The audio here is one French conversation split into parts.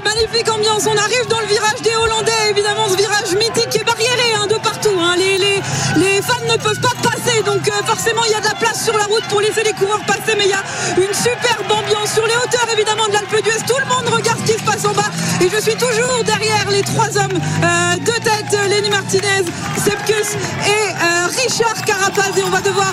magnifique ambiance. On arrive dans le virage des Hollandais, évidemment, ce virage mythique qui est barriéré de partout. Les fans ne peuvent pas passer, donc forcément il y a de la place sur la route pour laisser les coureurs passer, mais il y a une superbe ambiance sur les hauteurs évidemment de l'Alpe d'Huez. Tout le monde regarde ce qui se passe en bas et je suis toujours derrière les trois hommes de tête, Lenny Martinez, Sepp Kuss et Richard Carapaz, et on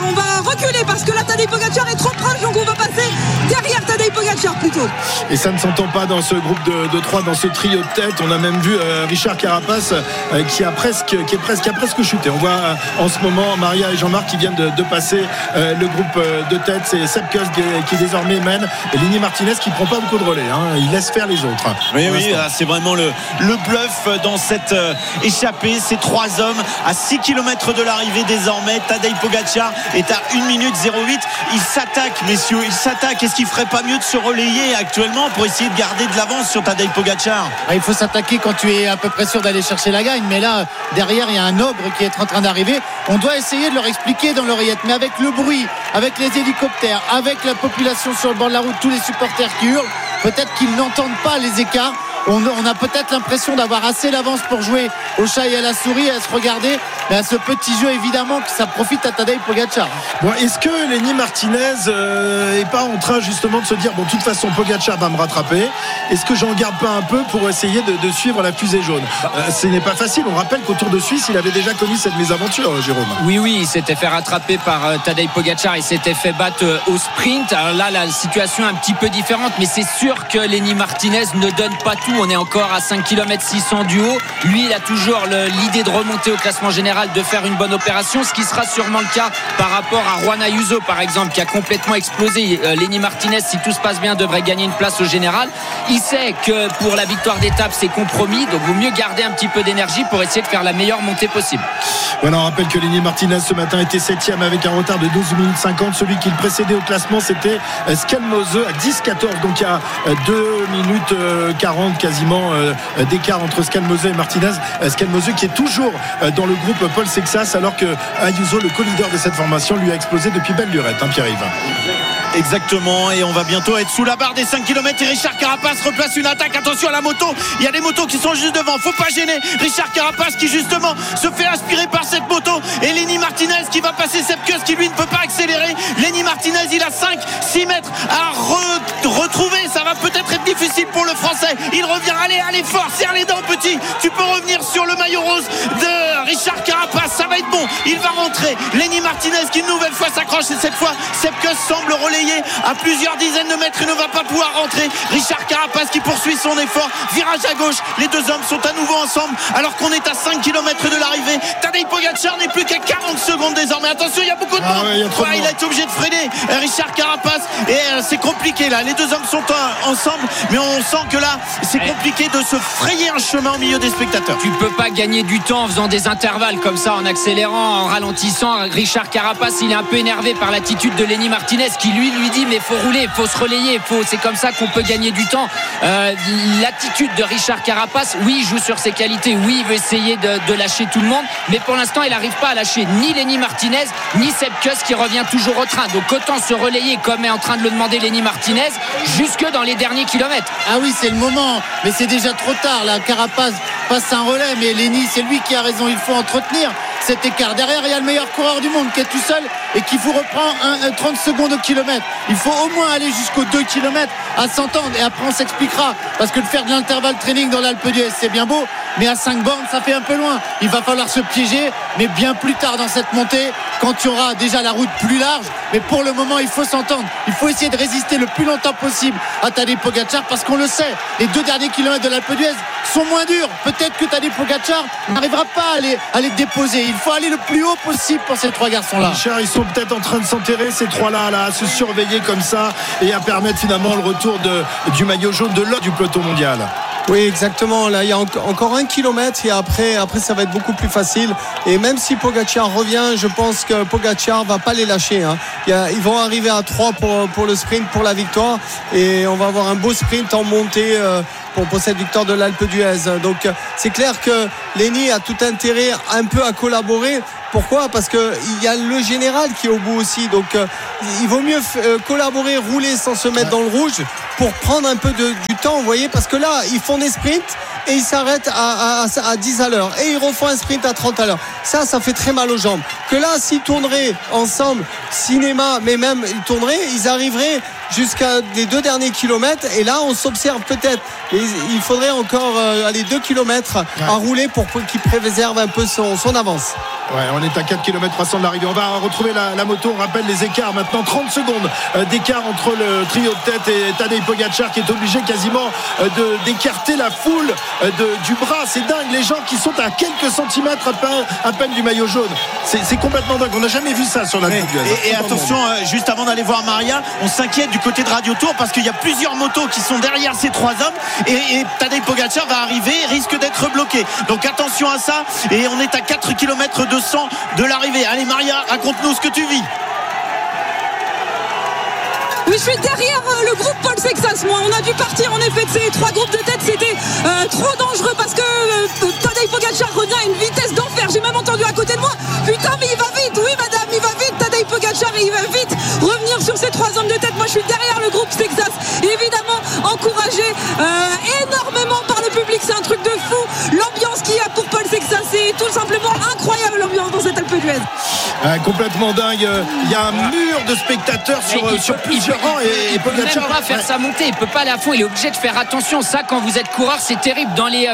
va reculer parce que là Tadej Pogačar est trop proche, donc on va passer derrière Tadej Pogačar plutôt. Et ça ne s'entend pas dans ce groupe de trois, dans ce trio de tête. On a même vu Richard Carapaz qui a presque chuté. On voit en ce moment Maria et Jean-Marc qui viennent de passer le groupe de tête. C'est Sepp Kuss qui désormais mène, et Lenny Martinez qui prend pas beaucoup de relais, il laisse faire les autres. Oui, c'est vraiment le bluff dans cette échappée. Ces trois hommes à 6 km de l'arrivée désormais. Tadej Pogačar est à 1 minute 08. Il s'attaque, messieurs, Est-ce qu'il ferait pas mieux de se relayer actuellement pour essayer de garder de l'avance sur Tadej Pogačar? Il faut s'attaquer quand tu es à peu près sûr d'aller chercher la gagne, mais là derrière il y a un ogre qui est en train d'arriver. On doit essayer de leur expliquer dans l'oreillette, mais avec le bruit, avec les hélicoptères, avec la population sur le bord de la route, tous les supporters qui hurlent, peut-être qu'ils n'entendent pas les écarts. On a peut-être l'impression d'avoir assez d'avance pour jouer au chat et à la souris et à se regarder, mais à ce petit jeu évidemment que ça profite à Tadej Pogačar. Bon, est-ce que Lenny Martinez est pas en train justement de se dire, bon, de toute façon Pogačar va me rattraper, est-ce que j'en garde pas un peu pour essayer de suivre la fusée jaune? Ce n'est pas facile. On rappelle qu'au Tour de Suisse il avait déjà connu cette mésaventure, Jérôme. Oui, il s'était fait rattraper par Tadej Pogačar, il s'était fait battre au sprint. Alors là la situation est un petit peu différente, mais c'est sûr que Lenny Martinez ne donne pas tout. On est encore à 5 km 600 du haut. Lui, il a toujours l'idée de remonter au classement général, de faire une bonne opération, ce qui sera sûrement le cas par rapport à Juan Ayuso, par exemple, qui a complètement explosé. Lenny Martinez, si tout se passe bien, devrait gagner une place au général. Il sait que pour la victoire d'étape, c'est compromis, donc vaut mieux garder un petit peu d'énergie pour essayer de faire la meilleure montée possible. Voilà, on rappelle que Lenny Martinez ce matin était 7e avec un retard de 12 minutes 50. Celui qui le précédait au classement, c'était Skelmose à 10-14, donc il y a 2 minutes 40 quasiment d'écart entre Skelmose et Martinez. Skelmose qui est toujours dans le groupe Paul Sexas, alors que Ayuso, le co-leader de cette formation, lui a explosé depuis belle lurette, Pierre-Yves. Exactement, et on va bientôt être sous la barre des 5 km et Richard Carapaz replace une attaque. Attention à la moto, il y a des motos qui sont juste devant, faut pas gêner Richard Carapaz qui justement se fait aspirer par cette moto, et Lenny Martinez qui va passer Sepp Kuss qui lui ne peut pas accélérer. Lenny Martinez, il a 5-6 mètres à retrouver, ça va peut-être être difficile pour le français. Il revient, allez fort, serre les dents petit, tu peux revenir sur le maillot rose de Richard Carapaz, ça va être bon, il va rentrer. Lenny Martinez qui une nouvelle fois s'accroche, et cette fois Sepp Kuss semble relayer à plusieurs dizaines de mètres, il ne va pas pouvoir rentrer. Richard Carapaz qui poursuit son effort, virage à gauche, les deux hommes sont à nouveau ensemble alors qu'on est à 5 km de l'arrivée. Tadej Pogačar n'est plus qu'à 40 secondes désormais, attention, il y a beaucoup de monde. Il a été obligé de freiner Richard Carapaz, et c'est compliqué là, les deux hommes sont ensemble, mais on sent que là c'est compliqué de se frayer un chemin au milieu des spectateurs. Tu peux pas gagner du temps en faisant des intervalles comme ça, en accélérant, en ralentissant. Richard Carapaz, il est un peu énervé par l'attitude de Lenny Martinez qui lui dit mais faut rouler, faut se relayer, c'est comme ça qu'on peut gagner du temps. L'attitude de Richard Carapaz, oui, il joue sur ses qualités, oui, il veut essayer de lâcher tout le monde, mais pour l'instant il n'arrive pas à lâcher ni Lenny Martinez ni Sepp Kuss qui revient toujours au train, donc autant se relayer comme est en train de le demander Lenny Martinez jusque dans les derniers kilomètres. Ah oui, c'est le moment, mais c'est déjà trop tard là. Carapaz passe un relais, mais Lenny, c'est lui qui a raison, il faut entretenir cet écart. Derrière, il y a le meilleur coureur du monde qui est tout seul et qui vous reprend 30 secondes au kilomètre. Il faut au moins aller jusqu'aux 2 km à s'entendre, et après on s'expliquera, parce que de faire de l'intervalle training dans l'Alpe d'Huez c'est bien beau, mais à 5 bornes ça fait un peu loin. Il va falloir se piéger, mais bien plus tard dans cette montée, quand il y aura déjà la route plus large. Mais pour le moment il faut s'entendre, il faut essayer de résister le plus longtemps possible à Tadej Pogačar, parce qu'on le sait, les 2 derniers kilomètres de l'Alpe d'Huez sont moins durs. Peut-être que Tadej Pogačar n'arrivera pas à les déposer. Il faut aller le plus haut possible pour ces 3 garçons-là. Richard, ils sont peut-être en train de s'enterrer ces 3-là, à se surveiller comme ça et à permettre finalement le retour du maillot jaune de l'autre du peloton mondial. Oui, exactement. Là, il y a encore 1 kilomètre, et après ça va être beaucoup plus facile. Et même si Pogačar revient, je pense que Pogačar va pas les lâcher. Ils vont arriver à 3 pour le sprint, pour la victoire, et on va avoir un beau sprint en montée pour cette victoire de l'Alpe d'Huez. Donc c'est clair que Lenny a tout intérêt un peu à collaborer. Pourquoi ? Parce qu'il y a le général qui est au bout aussi. Donc il vaut mieux collaborer, rouler sans se mettre dans le rouge pour prendre un peu du temps, vous voyez, parce que là ils font des sprints et ils s'arrêtent à 10 à l'heure et ils refont un sprint à 30 à l'heure. Ça fait très mal aux jambes. Que là, s'ils tourneraient ensemble, cinéma, mais même ils tourneraient, ils arriveraient jusqu'à les 2 derniers kilomètres et là on s'observe peut-être. Et il faudrait encore 2 kilomètres à rouler pour qu'il préserve un peu son avance. Ouais, on est à 4 km 300 de l'arrivée. On va retrouver la moto. On rappelle les écarts maintenant. 30 secondes d'écart entre le trio de tête et Tadej Pogacar qui est obligé quasiment d'écarter la foule du bras. C'est dingue. Les gens qui sont à quelques centimètres à peine du maillot jaune. C'est complètement dingue. On n'a jamais vu ça sur la Coupe. Et attention, juste avant d'aller voir Maria, on s'inquiète du côté de Radio Tour parce qu'il y a plusieurs motos qui sont derrière ces 3 hommes et Tadej Pogacar va arriver et risque d'être bloqué. Donc attention à ça. Et on est à 4 km 200 de l'arrivée. Allez Maria, raconte-nous ce que tu vis. Oui, je suis derrière le groupe Paul Sexas. Moi, on a dû partir en effet de ces 3 groupes de tête. C'était trop dangereux parce que Tadej Pogacar revient à une vitesse d'enfer. J'ai même entendu à côté de moi: putain, mais il va vite. Oui, madame, il va vite. Tadej Pogacar, il va vite revenir sur ces 3 hommes de tête. Moi, je suis derrière le groupe Sexas. Évidemment, encouragé énormément par le public. C'est un truc de fou. L'ambiance qu'il y a pour Paul Sexas, c'est tout simplement incroyable, l'ambiance dans cette Alpe d'Huez. Complètement dingue. Il y a un mur de spectateurs sur plusieurs rangs et il peut même pas faire sa montée, il peut pas aller à fond, il est obligé de faire attention. Ça, quand vous êtes coureur, c'est terrible. Dans les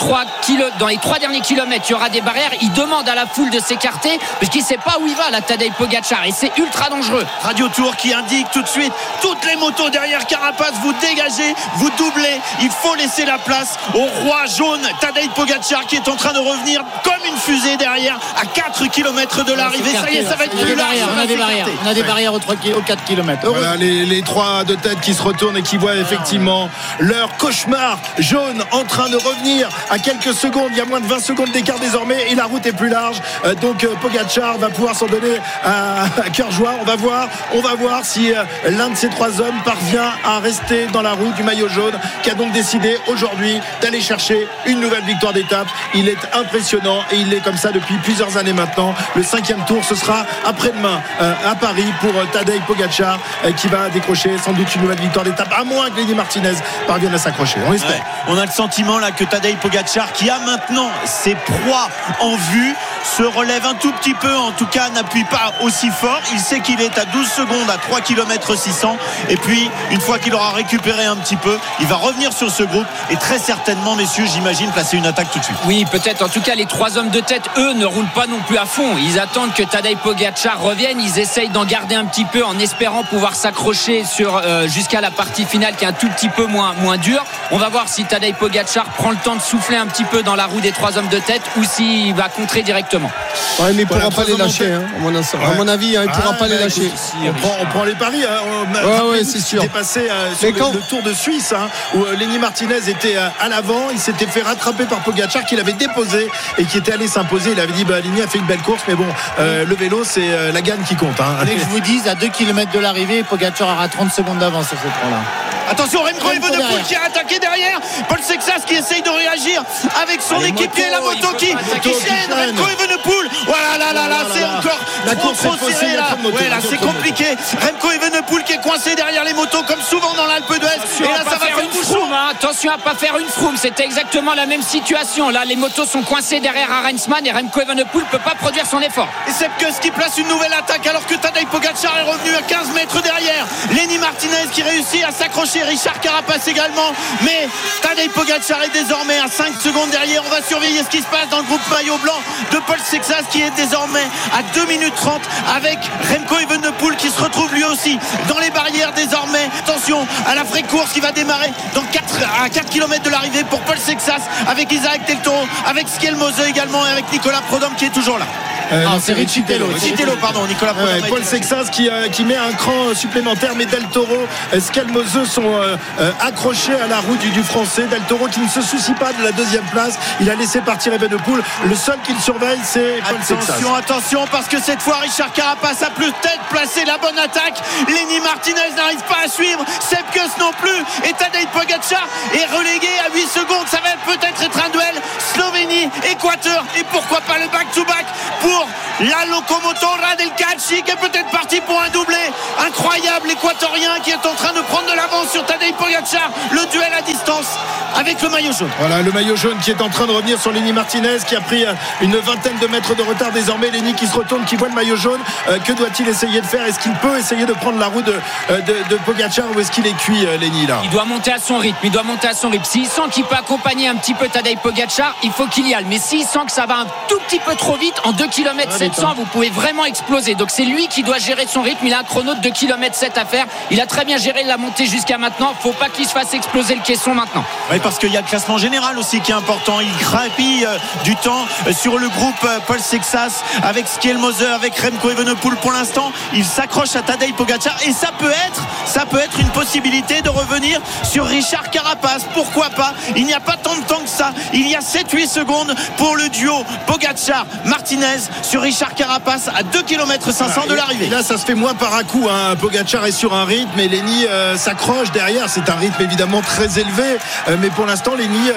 3 derniers kilomètres, il y aura des barrières. Il demande à la foule de s'écarter parce qu'il sait pas où il va, la Tadej Pogacar, et c'est ultra dangereux. Radio Tour qui indique tout de suite: toutes les motos derrière Carapace, vous dégagez, vous doublez. Il faut laisser la place au roi jaune Tadej Pogacar qui est en train de revenir comme une fusée derrière à 4 km de l'arrivée. Ça y est, ça va être plus large. On a des barrières aux 4 km. Voilà, les 3 de tête qui se retournent et qui voient effectivement leur cauchemar jaune en train de revenir à quelques secondes. Il y a moins de 20 secondes d'écart désormais et la route est plus large. Donc Pogacar va pouvoir s'en donner à cœur joie. On va voir si l'un de ces 3 hommes parvient à rester dans la roue du maillot jaune, qui a donc décidé aujourd'hui d'aller chercher une nouvelle victoire d'étape. Il est impressionnant et il est comme ça depuis plusieurs années maintenant. Le 5e tour, ce sera après-demain à Paris pour Tadej Pogacar qui va décrocher sans doute une nouvelle victoire d'étape, à moins que Lenny Martinez parvienne à s'accrocher. On espère. On a le sentiment là que Tadej Pogacar, qui a maintenant ses proies en vue, se relève un tout petit peu, en tout cas n'appuie pas aussi fort. Il sait qu'il est à 12 secondes à 3 km 600 et puis une fois qu'il aura récupéré un petit peu, il va revenir sur ce groupe et très certainement, messieurs, j'imagine placer une attaque tout de suite. Oui, peut-être. En tout cas, les 3 hommes de tête, eux, ne roulent pas non plus à fond. Ils attendent que Tadej Pogacar revienne. Ils essayent d'en garder un petit peu en espérant pouvoir s'accrocher jusqu'à la partie finale qui est un tout petit peu moins dure. On va voir si Tadej Pogacar prend le temps de souffler un petit peu dans la roue des 3 hommes de tête ou s'il va contrer directement. Ouais, mais il ne pourra pas les lâcher, à mon avis, il ne pourra pas les lâcher. On prend les paris. C'est sûr. C'était passé sur le Tour de Suisse où Lenny Martinez était à l'avant. Il s'était fait rattraper par Pogacar qui l'avait déposé et qui était allé s'imposer. Il avait dit Lenny a fait une belle course, mais bon, le vélo, c'est la gagne qui compte. Allez, que je vous dise, à 2 km de l'arrivée, Pogacar aura 30 secondes d'avance sur ce point-là. Attention, Remco Evenepoel qui a attaqué derrière. Paul Sexas qui essaye de réagir avec son équipier, la moto qui gêne Remco Evenepoel. Voilà, là, c'est encore la course trop serré là. Ouais, là, c'est compliqué. Remco Evenepoel qui est coincé derrière les motos comme souvent dans l'Alpe d'Huez. Et là, ça va faire une Froome. Attention à pas faire une Froome. C'était exactement la même situation. Là, les motos sont coincées derrière Arensman et Remco Evenepoel peut pas produire son effort. Et Sepkus qui place une nouvelle attaque alors que Tadej Pogacar est revenu à 15 mètres derrière. Lenny Martinez qui réussit à s'accrocher. Richard Carapace également, mais Tadej Pogacar est désormais à 5 secondes derrière. On va surveiller ce qui se passe dans le groupe maillot blanc de Paul Sexas qui est désormais à 2 minutes 30 avec Remco Evenepoel qui se retrouve lui aussi dans les barrières désormais. Attention à la vraie course qui va démarrer à 4 km de l'arrivée pour Paul Sexas avec Isaac Del Toro, avec Skelmose également et avec Nicolas Prudhomme qui est toujours là. C'est Richitello, Nicolas Prudhomme. Paul Sexas qui met un cran supplémentaire, mais Del Toro, Skelmose sont accrochés à la roue du français. Del Toro qui ne se soucie pas de la 2e place. Il a laissé partir Evenepoel. Le seul qu'il surveille, c'est Paul Sexas. Attention, parce que cette fois Richard Carapace a peut-être placé la bonne attaque. Lenny Martinez n'arrive pas à suivre, Sepkus non plus, et Tadej Pogacar est relégué à 8 secondes. Ça va peut-être être un duel Lenny, Équateur, et pourquoi pas le back-to-back pour la locomotora del Calci qui est peut-être parti pour un doublé. Incroyable, l'Équatorien qui est en train de prendre de l'avance sur Tadej Pogačar. Le duel à distance avec le maillot jaune. Voilà, le maillot jaune qui est en train de revenir sur Lenny Martinez, qui a pris une vingtaine de mètres de retard désormais. Lenny qui se retourne, qui voit le maillot jaune. Que doit-il essayer de faire? Est-ce qu'il peut essayer de prendre la roue de Pogačar, ou est-ce qu'il est cuit, Lenny, là? Il doit monter à son rythme. S'il sent qu'il peut accompagner un petit peu Tadej Pogačar, il faut qu'il y aille. Mais s'il sent que ça va un tout petit peu trop vite, en 2 km 700, vous pouvez vraiment exploser. Donc c'est lui qui doit gérer son rythme. Il a un chrono de 2 km 7 à faire. Il a très bien géré la montée jusqu'à maintenant. Faut pas qu'il se fasse exploser le caisson maintenant. Oui, parce qu'il y a le classement général aussi qui est important. Il grappille du temps sur le groupe Paul Sexas avec Skelmoser, avec Remco Evenepoel. Pour l'instant, il s'accroche à Tadej Pogačar, et ça peut être une possibilité de revenir sur Richard Carapace. Pourquoi pas? Il n'y a pas tant de temps que ça. Il y a 7-8 secondes pour le duo Pogačar-Martinez sur Richard Carapace à 2 km 500 de l'arrivée. Là, ça se fait moins par à coup, hein. Pogačar est sur un rythme et Lenny s'accroche derrière. C'est un rythme évidemment très élevé, mais pour l'instant Lenny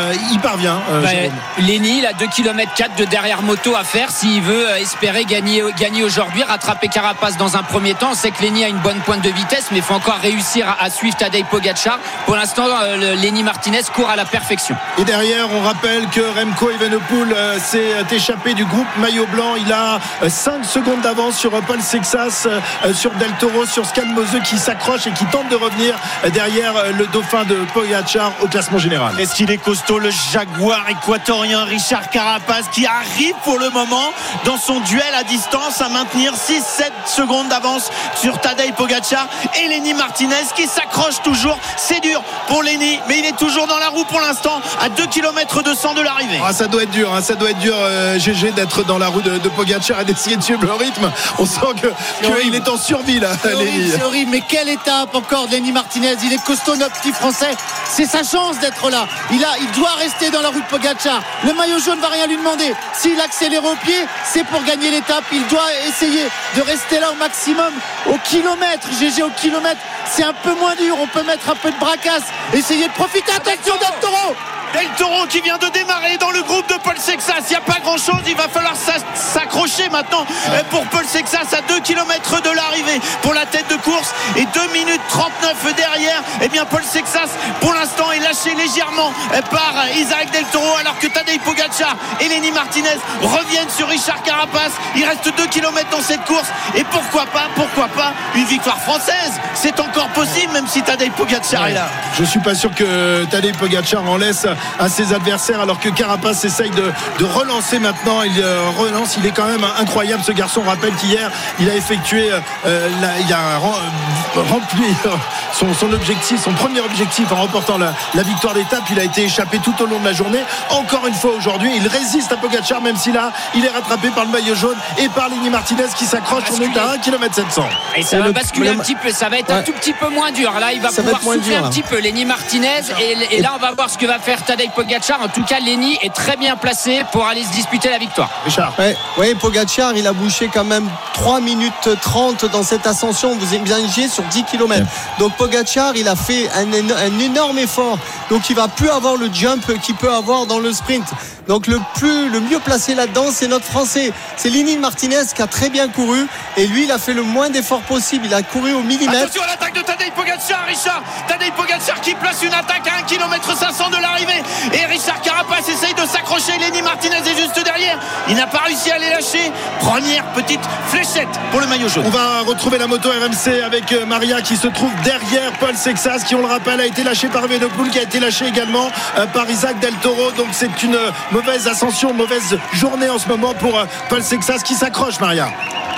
y parvient. Lenny, il a 2 km 4 de derrière moto à faire s'il veut espérer gagner aujourd'hui, rattraper Carapace dans un premier temps. On sait que Lenny a une bonne pointe de vitesse, mais il faut encore réussir à suivre Tadej Pogačar. Pour l'instant, Lenny Martinez court à la perfection. Et derrière, on rappelle que Remco Evenepoel s'est échappé du groupe maillot blanc. Il a 5 secondes d'avance sur Paul Sexas, sur Del Toro, sur Skelmoser qui s'accroche et qui tente de revenir derrière le dauphin de Pogačar au classement général. Est-ce qu'il est costaud, le jaguar équatorien Richard Carapace, qui arrive pour le moment dans son duel à distance à maintenir 6-7 secondes d'avance sur Tadej Pogačar, et Lenny Martinez qui s'accroche toujours. C'est dur pour Lenny, mais il est toujours dans la roue pour l'instant à 2 km 200 de l'arrivée. Ça doit être dur, GG, d'être dans la roue de Pogačar et d'essayer de suivre le rythme. On sent qu'il est en survie là, Lenny. C'est horrible, mais quelle étape encore de Lenny Martinez. Il est costaud, notre petit français. C'est sa chance d'être là. Il doit rester dans la roue de Pogačar. Le maillot jaune va rien lui demander. S'il accélère au pied, c'est pour gagner l'étape. Il doit essayer de rester là au maximum. Au kilomètre, GG, au kilomètre, c'est un peu moins dur. On peut mettre un peu de bracasse, essayer de profiter. Attention, Del Toro! Del Toro qui vient de démarrer dans le groupe de Paul Sexas. Il n'y a pas grand chose, il va falloir s'accrocher maintenant pour Paul Sexas à 2 km de l'arrivée pour la tête de course, et 2 minutes 39 derrière. Et bien Paul Sexas pour l'instant est lâché légèrement par Isaac Del Toro, alors que Tadej Pogačar et Lenny Martinez reviennent sur Richard Carapace. Il reste 2 km dans cette course, et pourquoi pas une victoire française. C'est encore possible, même si Tadej Pogačar est là. Je suis pas sûr que Tadej Pogačar en laisse à ses adversaires, alors que Carapace essaye de relancer maintenant. Il relance, il est quand même incroyable ce garçon. On rappelle qu'hier il a effectué il a rempli son objectif, son premier objectif en remportant la victoire d'étape. Il a été échappé tout au long de la journée. Encore une fois aujourd'hui, il résiste à Pogačar, même si là il est rattrapé par le maillot jaune et par Lenny Martinez qui s'accroche. On est à 1 km 700. Et ça va basculer un petit peu, ça va être un tout petit peu moins dur. Là il va pouvoir souffler un petit peu Lenny Martinez, et là on va voir ce que va faire Tadej Pogačar. En tout cas, Lenny est très bien placé pour aller se disputer la victoire. Richard. Oui, Pogačar, il a bouché quand même 3 minutes 30 dans cette ascension. Vous imaginez, sur 10 km. Donc Pogačar, il a fait un énorme effort. Donc il va plus avoir le jump qu'il peut avoir dans le sprint. Donc le mieux placé là-dedans, c'est notre Français. C'est Lenny Martinez qui a très bien couru, et lui, il a fait le moins d'efforts possible. Il a couru au millimètre. Attention à l'attaque de Tadej Pogačar, Richard. Tadej Pogačar qui place une attaque à 1 km 500 de l'arrivée, et Richard Carapace essaye de s'accrocher. Lenny Martinez est juste derrière. Il n'a pas réussi à les lâcher. Première petite fléchette pour le maillot jaune. On va retrouver la moto RMC avec Maria qui se trouve derrière Paul Sexas, qui, on le rappelle, a été lâché par Evenepoel, qui a été lâché également par Isaac Del Toro. Donc c'est une mauvaise ascension, mauvaise journée en ce moment pour Paul Sexas qui s'accroche, Maria.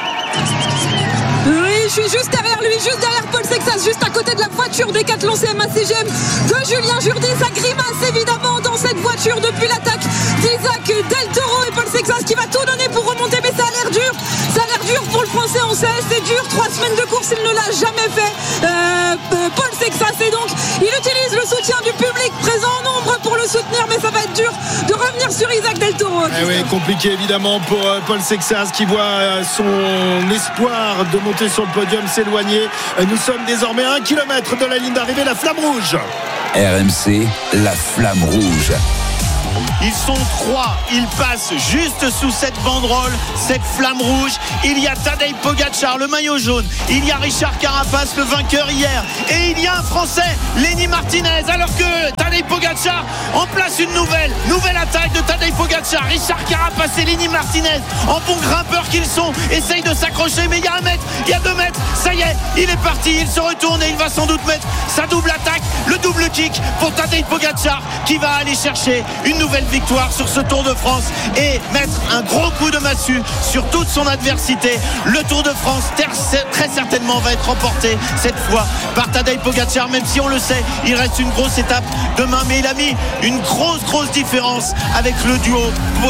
Oui, je suis juste derrière lui, juste derrière Paul Sexas, juste à côté de la voiture Décathlon CMA CGM de Julien Jourdi. Ça grimace évidemment dans cette voiture depuis l'attaque d'Isaac Del Toro, et Paul Sexas qui va tout donner pour remonter, mais ça a l'air dur. Ça a l'air dur pour le Français, on sait, c'est dur. 3 semaines de course, il ne l'a jamais fait. Paul Sexas, et donc il utilise le soutien du public présent en nombre pour le soutenir, mais ça va être dur de revenir sur Isaac Del Toro. Oui, compliqué évidemment pour Paul Sexas, qui voit son espoir de monter sur le podium s'éloigner. Nous sommes désormais à 1 km de la ligne d'arrivée, la flamme rouge. RMC, la flamme rouge. Ils sont 3, ils passent juste sous cette banderole, cette flamme rouge. Il y a Tadej Pogačar, le maillot jaune. Il y a Richard Carapace, le vainqueur hier. Et il y a un Français, Lenny Martinez. Alors que Tadej Pogačar en place une nouvelle attaque de Tadej Pogačar. Richard Carapace et Lenny Martinez, en bons grimpeurs qu'ils sont, essayent de s'accrocher. Mais il y a 1 mètre, il y a 2 mètres. Ça y est, il est parti, il se retourne et il va sans doute mettre sa double attaque, le double kick pour Tadej Pogačar qui va aller chercher une nouvelle victoire sur ce Tour de France et mettre un gros coup de massue sur toute son adversité. Le Tour de France très certainement va être remporté cette fois par Tadej Pogačar, même si on le sait, il reste une grosse étape demain, mais il a mis une grosse différence avec le duo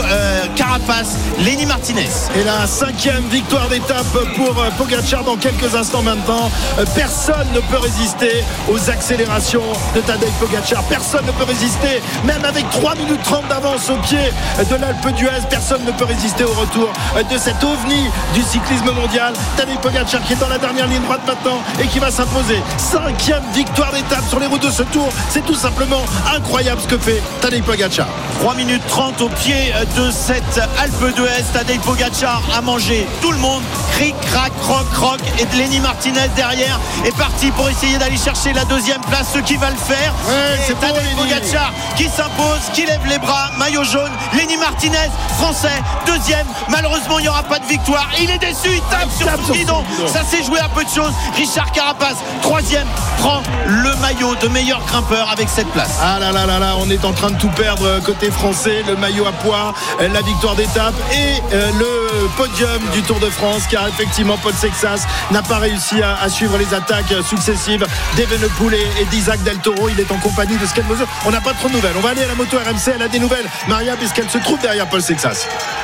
Carapace-Lenny Martinez. Et la 5e victoire d'étape pour Pogačar dans quelques instants maintenant. Personne ne peut résister aux accélérations de Tadej Pogačar. Personne ne peut résister, même avec 3 minutes 30 d'avance au pied de l'Alpe d'Huez. Personne ne peut résister au retour de cet ovni du cyclisme mondial. Tadej Pogačar qui est dans la dernière ligne droite maintenant et qui va s'imposer. 5e victoire d'étape sur les routes de ce Tour. C'est tout simplement incroyable ce que fait Tadej Pogačar. 3 minutes 30 au pied de cette Alpe d'Huez. Tadej Pogačar a mangé tout le monde. Cric, crac, croc. Et Lenny Martinez derrière est parti pour essayer d'aller chercher la 2e place, ce qui va le faire. C'est Tadej Pogačar qui s'impose, qui lève les bras, maillot jaune. Lenny Martinez, français, 2e. Malheureusement, il n'y aura pas de victoire. Il est déçu, il tape sur son guidon. Ça s'est joué à peu de choses. Richard Carapace, 3e, prend le maillot de meilleur grimpeur avec cette place. Ah là, on est en train de tout perdre côté français. Le maillot à pois, la victoire d'étape et le podium du Tour de France, car effectivement Paul Sexas n'a pas réussi à suivre les attaques successives d'Evenepoel et d'Isaac Del Toro. Il est en compagnie de Skelmose. On n'a pas trop de nouvelles. On va aller à la moto RMC. Elle a des nouvelles, Maria, puisqu'elle se trouve derrière Paul Sexas.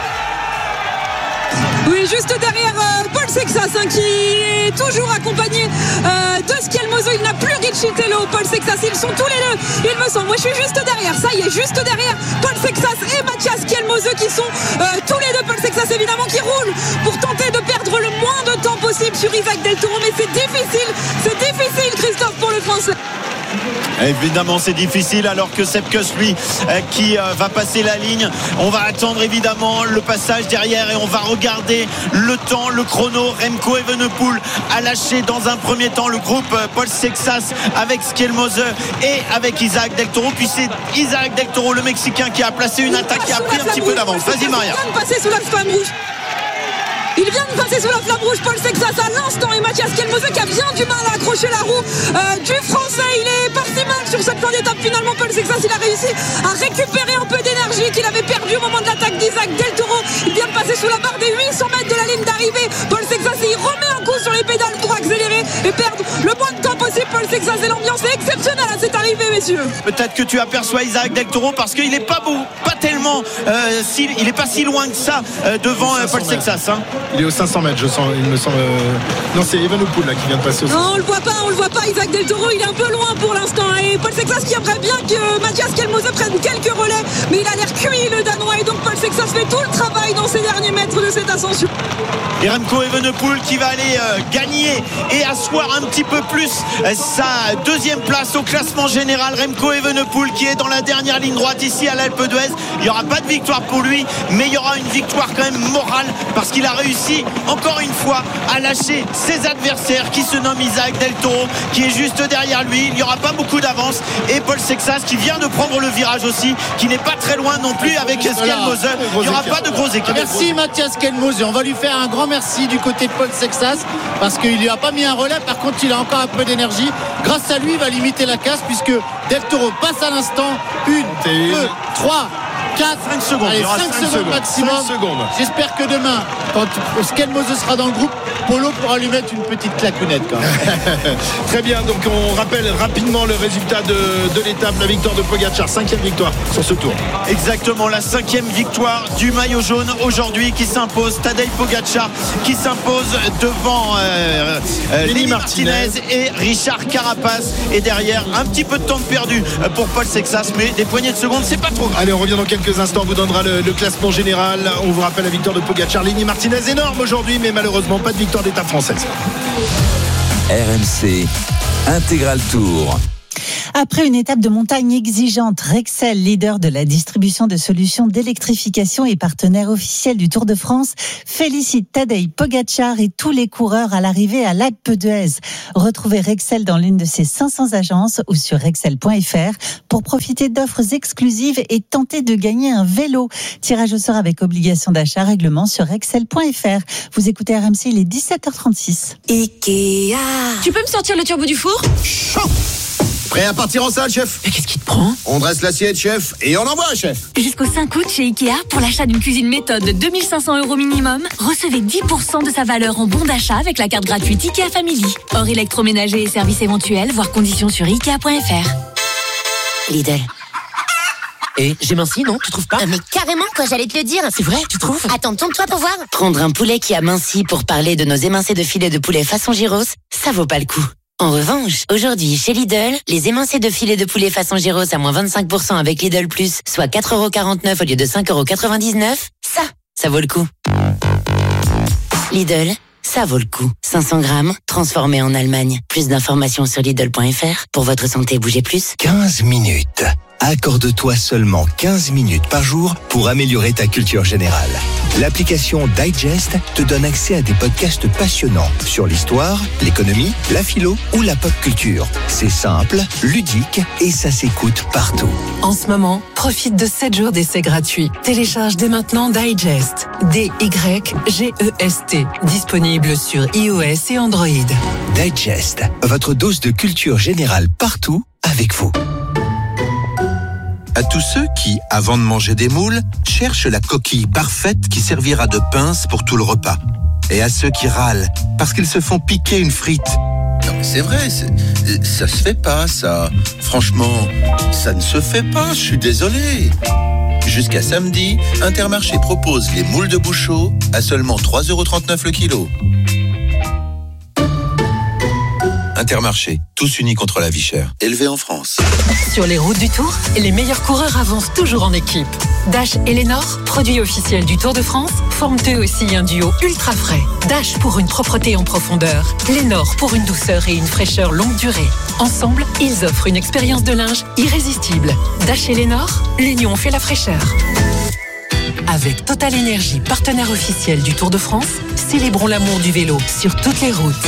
Oui, juste derrière Paul Sexas qui est toujours accompagné de Skelmose. Il n'a plus Richie Tello, Paul Sexas. Ils sont tous les deux, il me semble. Moi je suis juste derrière. Ça y est, juste derrière Paul Sexas et Mathias Skelmose qui sont tous les deux. Paul Sexas évidemment qui roule pour tenter de perdre le moins de temps possible sur Isaac Del Toro. Mais c'est difficile Christophe pour le Français. Évidemment c'est difficile, alors que Sepp Kuss lui qui va passer la ligne. On va attendre évidemment le passage derrière et on va regarder le temps, le chrono. Remco Evenepoel a lâché dans un premier temps le groupe Paul Sexas avec Skelmose et avec Isaac Del Toro. Puis c'est Isaac Del Toro, le Mexicain, qui a placé une attaque, qui a pris un petit peu d'avance. Vas-y Maria. Il vient de passer sous la flamme rouge, Paul Sexas à l'instant, et Mathias Skelmose qui a bien du mal à accrocher la roue du Français. Il est parti mal sur cette fin d'étape. Finalement Paul Sexas il a réussi à récupérer un peu d'énergie qu'il avait perdu au moment de l'attaque d'Isaac Del Toro. Il vient de passer sous la barre des 800 mètres de la ligne d'arrivée. Paul Sexas il remet un coup sur les pédales pour accélérer et perdre le moins de temps possible. Paul Sexas, et l'ambiance est exceptionnelle à cette arrivée, messieurs. Peut-être que tu aperçois Isaac Del Toro parce qu'il n'est pas tellement il n'est pas si loin que ça devant Paul Sexas, hein. Il est aux 500 mètres, je sens, il me semble. Non, c'est Evenepoel là qui vient de passer au 500. Non, on le voit pas. Isaac Del Toro, il est un peu loin pour l'instant. Et Paul Sexas qui aimerait bien que Mathias Skelmose prenne quelques relais, mais il a l'air cuit, le Danois. Et donc Paul Sexas fait tout le travail dans ces derniers mètres de cette ascension. Et Remco Evenepoel qui va aller gagner et asseoir un petit peu plus sa 2e place au classement général. Remco Evenepoel qui est dans la dernière ligne droite ici à l'Alpe d'Huez. Il n'y aura pas de victoire pour lui, mais il y aura une victoire quand même morale, parce qu'il a réussi encore une fois à lâcher ses adversaires, qui se nomme Isaac Del Toro, qui est juste derrière lui. Il n'y aura pas beaucoup d'avance, et Paul Sexas qui vient de prendre le virage aussi, qui n'est pas très loin non plus avec Skelmose. Il n'y aura pas de gros écarts. Merci Mathias Skelmose. On va lui faire un grand merci du côté de Paul Sexas, parce qu'il lui a pas mis un relais. Par contre il a encore un peu d'énergie. Grâce à lui il va limiter la casse, puisque Del Toro passe à l'instant. 1, 2, 3, 4, 5 secondes. Allez, 5 secondes maximum. 5 secondes. J'espère que demain, quand Skelmose sera dans le groupe, Polo pourra lui mettre une petite claquonnette quand même. Très bien, donc on rappelle rapidement le résultat de l'étape, la victoire de Pogačar, 5e victoire sur ce Tour. Exactement, la 5e victoire du maillot jaune aujourd'hui, qui s'impose. Tadej Pogačar qui s'impose devant Lenny Martinez et Richard Carapace. Et derrière, un petit peu de temps perdu pour Paul Sexas, mais des poignées de secondes, c'est pas trop grave. Allez, on revient dans quelques instants, on vous donnera le classement général. On vous rappelle la victoire de Pogačar. Lenny Martinez, énorme aujourd'hui, mais malheureusement pas de victoire d'étape française. RMC Intégral Tour. Après une étape de montagne exigeante, Rexel, leader de la distribution de solutions d'électrification et partenaire officiel du Tour de France, félicite Tadej Pogačar et tous les coureurs à l'arrivée à l'Alpe d'Huez. Retrouvez Rexel dans l'une de ses 500 agences ou sur rexel.fr pour profiter d'offres exclusives et tenter de gagner un vélo. Tirage au sort avec obligation d'achat, règlement sur rexel.fr. Vous écoutez RMC, il est 17h36. Ikea. Tu peux me sortir le turbo du four ? Chaud. Prêt à partir en salle, chef ? Mais qu'est-ce qui te prend ? On dresse l'assiette, chef, et on envoie, chef. Jusqu'au 5 août chez Ikea, pour l'achat d'une cuisine méthode de 2 500 € minimum, recevez 10% de sa valeur en bon d'achat avec la carte gratuite Ikea Family. Hors électroménager et services éventuels, voir conditions sur Ikea.fr. Lidl. Et j'ai minci, non ? Tu trouves pas ? Mais carrément, quoi, j'allais te le dire. C'est vrai, tu trouves ? Attends, tourne-toi pour voir. Prendre un poulet qui a minci pour parler de nos émincés de filet de poulet façon gyros, ça vaut pas le coup. En revanche, aujourd'hui, chez Lidl, les émincés de filet de poulet façon gyros à moins 25% avec Lidl Plus, soit 4,49€ au lieu de 5,99€, ça vaut le coup. Lidl, ça vaut le coup. 500 grammes, transformé en Allemagne. Plus d'informations sur Lidl.fr. Pour votre santé, bougez plus. 15 minutes. Accorde-toi seulement 15 minutes par jour pour améliorer ta culture générale. L'application Digest te donne accès à des podcasts passionnants sur l'histoire, l'économie, la philo ou la pop culture. C'est simple, ludique et ça s'écoute partout. En ce moment, profite de 7 jours d'essai gratuit. Télécharge dès maintenant Digest. D-Y-G-E-S-T. Disponible sur iOS et Android. Digest, votre dose de culture générale partout avec vous. À tous ceux qui, avant de manger des moules, cherchent la coquille parfaite qui servira de pince pour tout le repas. Et à ceux qui râlent parce qu'ils se font piquer une frite. Non mais c'est vrai, ça se fait pas ça. Franchement, ça ne se fait pas, je suis désolé. Jusqu'à samedi, Intermarché propose les moules de Bouchot à seulement 3,39€ le kilo. Intermarché, tous unis contre la vie chère. Élevé en France. Sur les routes du Tour, les meilleurs coureurs avancent toujours en équipe. Dash et Lénor, produits officiels du Tour de France, forment eux aussi un duo ultra frais. Dash pour une propreté en profondeur, Lénor pour une douceur et une fraîcheur longue durée. Ensemble, ils offrent une expérience de linge irrésistible. Dash et Lénor, l'union fait la fraîcheur. Avec Total Énergie, partenaire officiel du Tour de France, célébrons l'amour du vélo sur toutes les routes.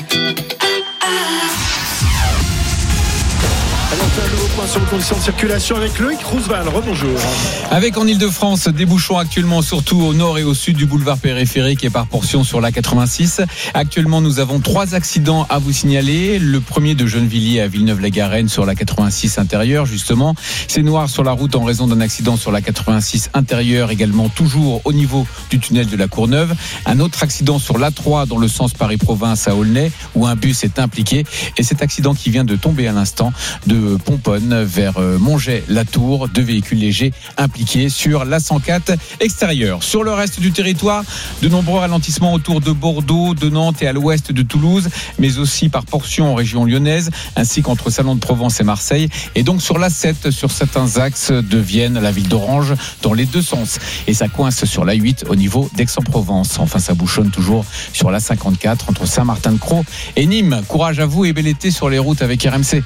Alors, on fait un nouveau point sur les conditions de circulation avec Loïc Roosevelt. Rebonjour. Avec en Ile-de-France, des bouchons actuellement surtout au nord et au sud du boulevard périphérique et par portion sur la 86. Actuellement, nous avons 3 accidents à vous signaler. Le premier de Gennevilliers à Villeneuve-la-Garenne sur la 86 intérieure, justement. C'est noir sur la route en raison d'un accident sur la 86 intérieure, également toujours au niveau du tunnel de la Courneuve. Un autre accident sur l'A3 dans le sens Paris-Province à Aulnay, où un bus est impliqué. Et cet accident qui vient de tomber à l'instant de Pomponne vers Montget-la-Tour, 2 véhicules légers impliqués sur la 104 extérieure. Sur le reste du territoire, de nombreux ralentissements autour de Bordeaux, de Nantes et à l'ouest de Toulouse, mais aussi par portions en région lyonnaise, ainsi qu'entre Salon de Provence et Marseille, et donc sur l'A7 sur certains axes de Vienne à la ville d'Orange dans les deux sens. Et ça coince sur l'A8 au niveau d'Aix-en-Provence. Enfin, ça bouchonne toujours sur l'A54 entre Saint-Martin-de-Crau et Nîmes. Courage à vous et bel été sur les routes avec RMC.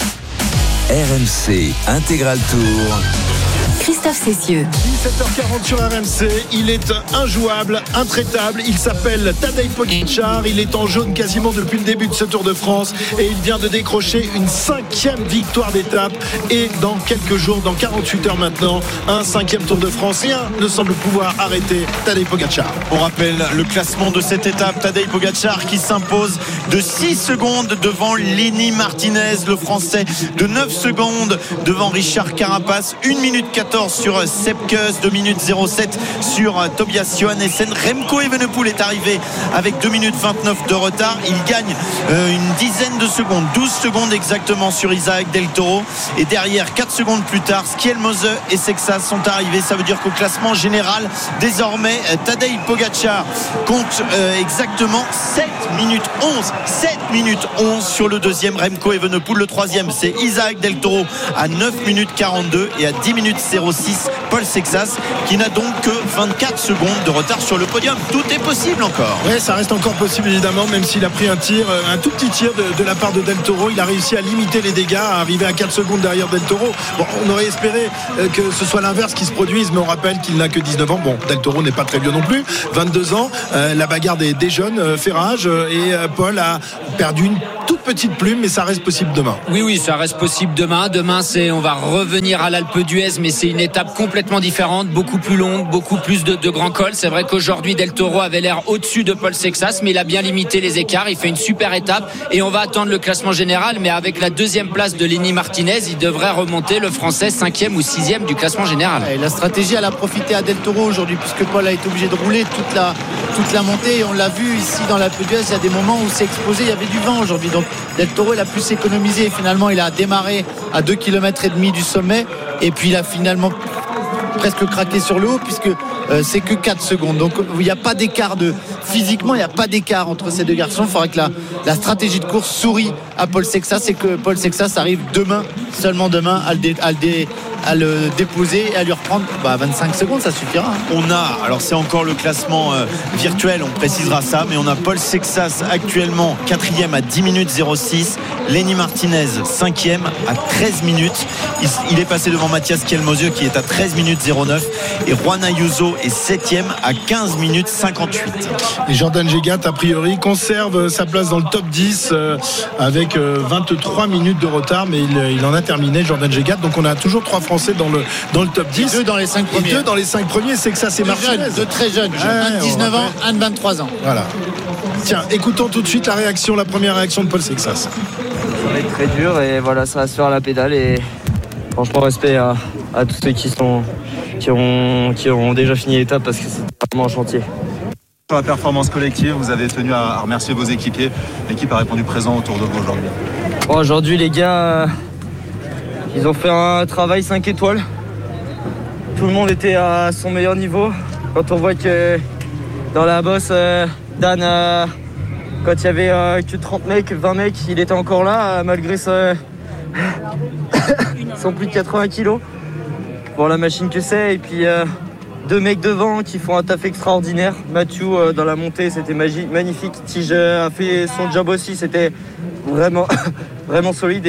RMC Intégral Tour. Christophe Cessieux. 17h40 sur RMC, il est injouable, intraitable, il s'appelle Tadej Pogačar, il est en jaune quasiment depuis le début de ce Tour de France et il vient de décrocher une 5e victoire d'étape et dans quelques jours, dans 48 heures maintenant, un 5e Tour de France. Rien ne semble pouvoir arrêter Tadej Pogačar. On rappelle le classement de cette étape, Tadej Pogačar qui s'impose de 6 secondes devant Lenny Martinez, le français, de 9 secondes devant Richard Carapace, 1 minute 14 sur Sepp Kuss, 2 minutes 07 sur Tobias Johannessen. Remco Evenepoel est arrivé avec 2 minutes 29 de retard. Il gagne une dizaine de secondes, 12 secondes exactement sur Isaac Del Toro. Et derrière, 4 secondes plus tard, Skjelmose et Sexas sont arrivés. Ça veut dire qu'au classement général, désormais, Tadej Pogačar compte exactement 7 minutes 11. 7 minutes 11 sur le deuxième, Remco Evenepoel. Le troisième, c'est Isaac Del Toro à 9 minutes 42 et à 10 minutes 06 Paul Sexas qui n'a donc que 24 secondes de retard sur le podium. Tout est possible encore. Ouais, ça reste encore possible évidemment, même s'il a pris un tout petit tir de la part de Del Toro. Il a réussi à limiter les dégâts, à arriver à 4 secondes derrière Del Toro. Bon, on aurait espéré que ce soit l'inverse qui se produise, mais on rappelle qu'il n'a que 19 ans. Bon, Del Toro n'est pas très vieux non plus, 22 ans. La bagarre des jeunes fait rage et Paul a perdu une toute petite plume, mais ça reste possible demain. Oui, ça reste possible demain. Demain, on va revenir à l'Alpe d'Huez, mais c'est une étape complètement différente, beaucoup plus longue, beaucoup plus de grands cols. C'est vrai qu'aujourd'hui, Del Toro avait l'air au-dessus de Paul Sexas, mais il a bien limité les écarts. Il fait une super étape et on va attendre le classement général, mais avec la deuxième place de Lenny Martinez, il devrait remonter le Français 5e ou 6e du classement général. Et la stratégie, elle a profité à Del Toro aujourd'hui, puisque Paul a été obligé de rouler toute la montée. Et on l'a vu ici dans l'Alpe d'Huez, il y a des moments où c'est explosé, il y avait du vent aujourd'hui. Donc Del Toro, il a pu s'économiser et finalement il a démarré à 2,5 km du sommet et puis il a finalement presque craqué sur le haut puisque c'est que 4 secondes. Donc il n'y a pas d'écart physiquement, il n'y a pas d'écart entre ces deux garçons. Il faudrait que la stratégie de course sourie à Paul Sexas et que Paul Sexas arrive seulement demain à le déposer et à lui reprendre 25 secondes, ça suffira. Alors c'est encore le classement virtuel, on précisera ça, mais on a Paul Sexas actuellement 4e à 10 minutes 06, Lenny Martinez 5e à 13 minutes. Il est passé devant Mathias Kelmosieux qui est à 13 minutes 09 et Juan Ayuso est 7e à 15 minutes 58. Et Jordan Gégat a priori conserve sa place dans le top 10 avec 23 minutes de retard, mais il en a terminé, Jordan Gégat. Donc on a toujours 3 Français dans le top 10. Et 2 dans les 5 premiers. Et 2 dans les 5 premiers, c'est que ça c'est Martinez. 2 très jeunes, un de 19 ans, un de 23 ans. Voilà. Tiens, écoutons tout de suite la première réaction de Paul Sexas. Ça va être très dur et voilà, ça va se faire à la pédale et franchement respect à tous ceux qui ont déjà fini l'étape parce que c'est vraiment un chantier. Sur la performance collective, vous avez tenu à remercier vos équipiers. L'équipe a répondu présent autour de vous aujourd'hui. Aujourd'hui les gars, ils ont fait un travail 5 étoiles. Tout le monde était à son meilleur niveau. Quand on voit que dans la bosse, Dan, quand il y avait que 30 mecs, 20 mecs, il était encore là malgré son plus de 80 kilos. Pour la machine que c'est. Et puis 2 mecs devant qui font un taf extraordinaire. Mathieu dans la montée, c'était magnifique. Tige a fait son job aussi, c'était vraiment, vraiment solide.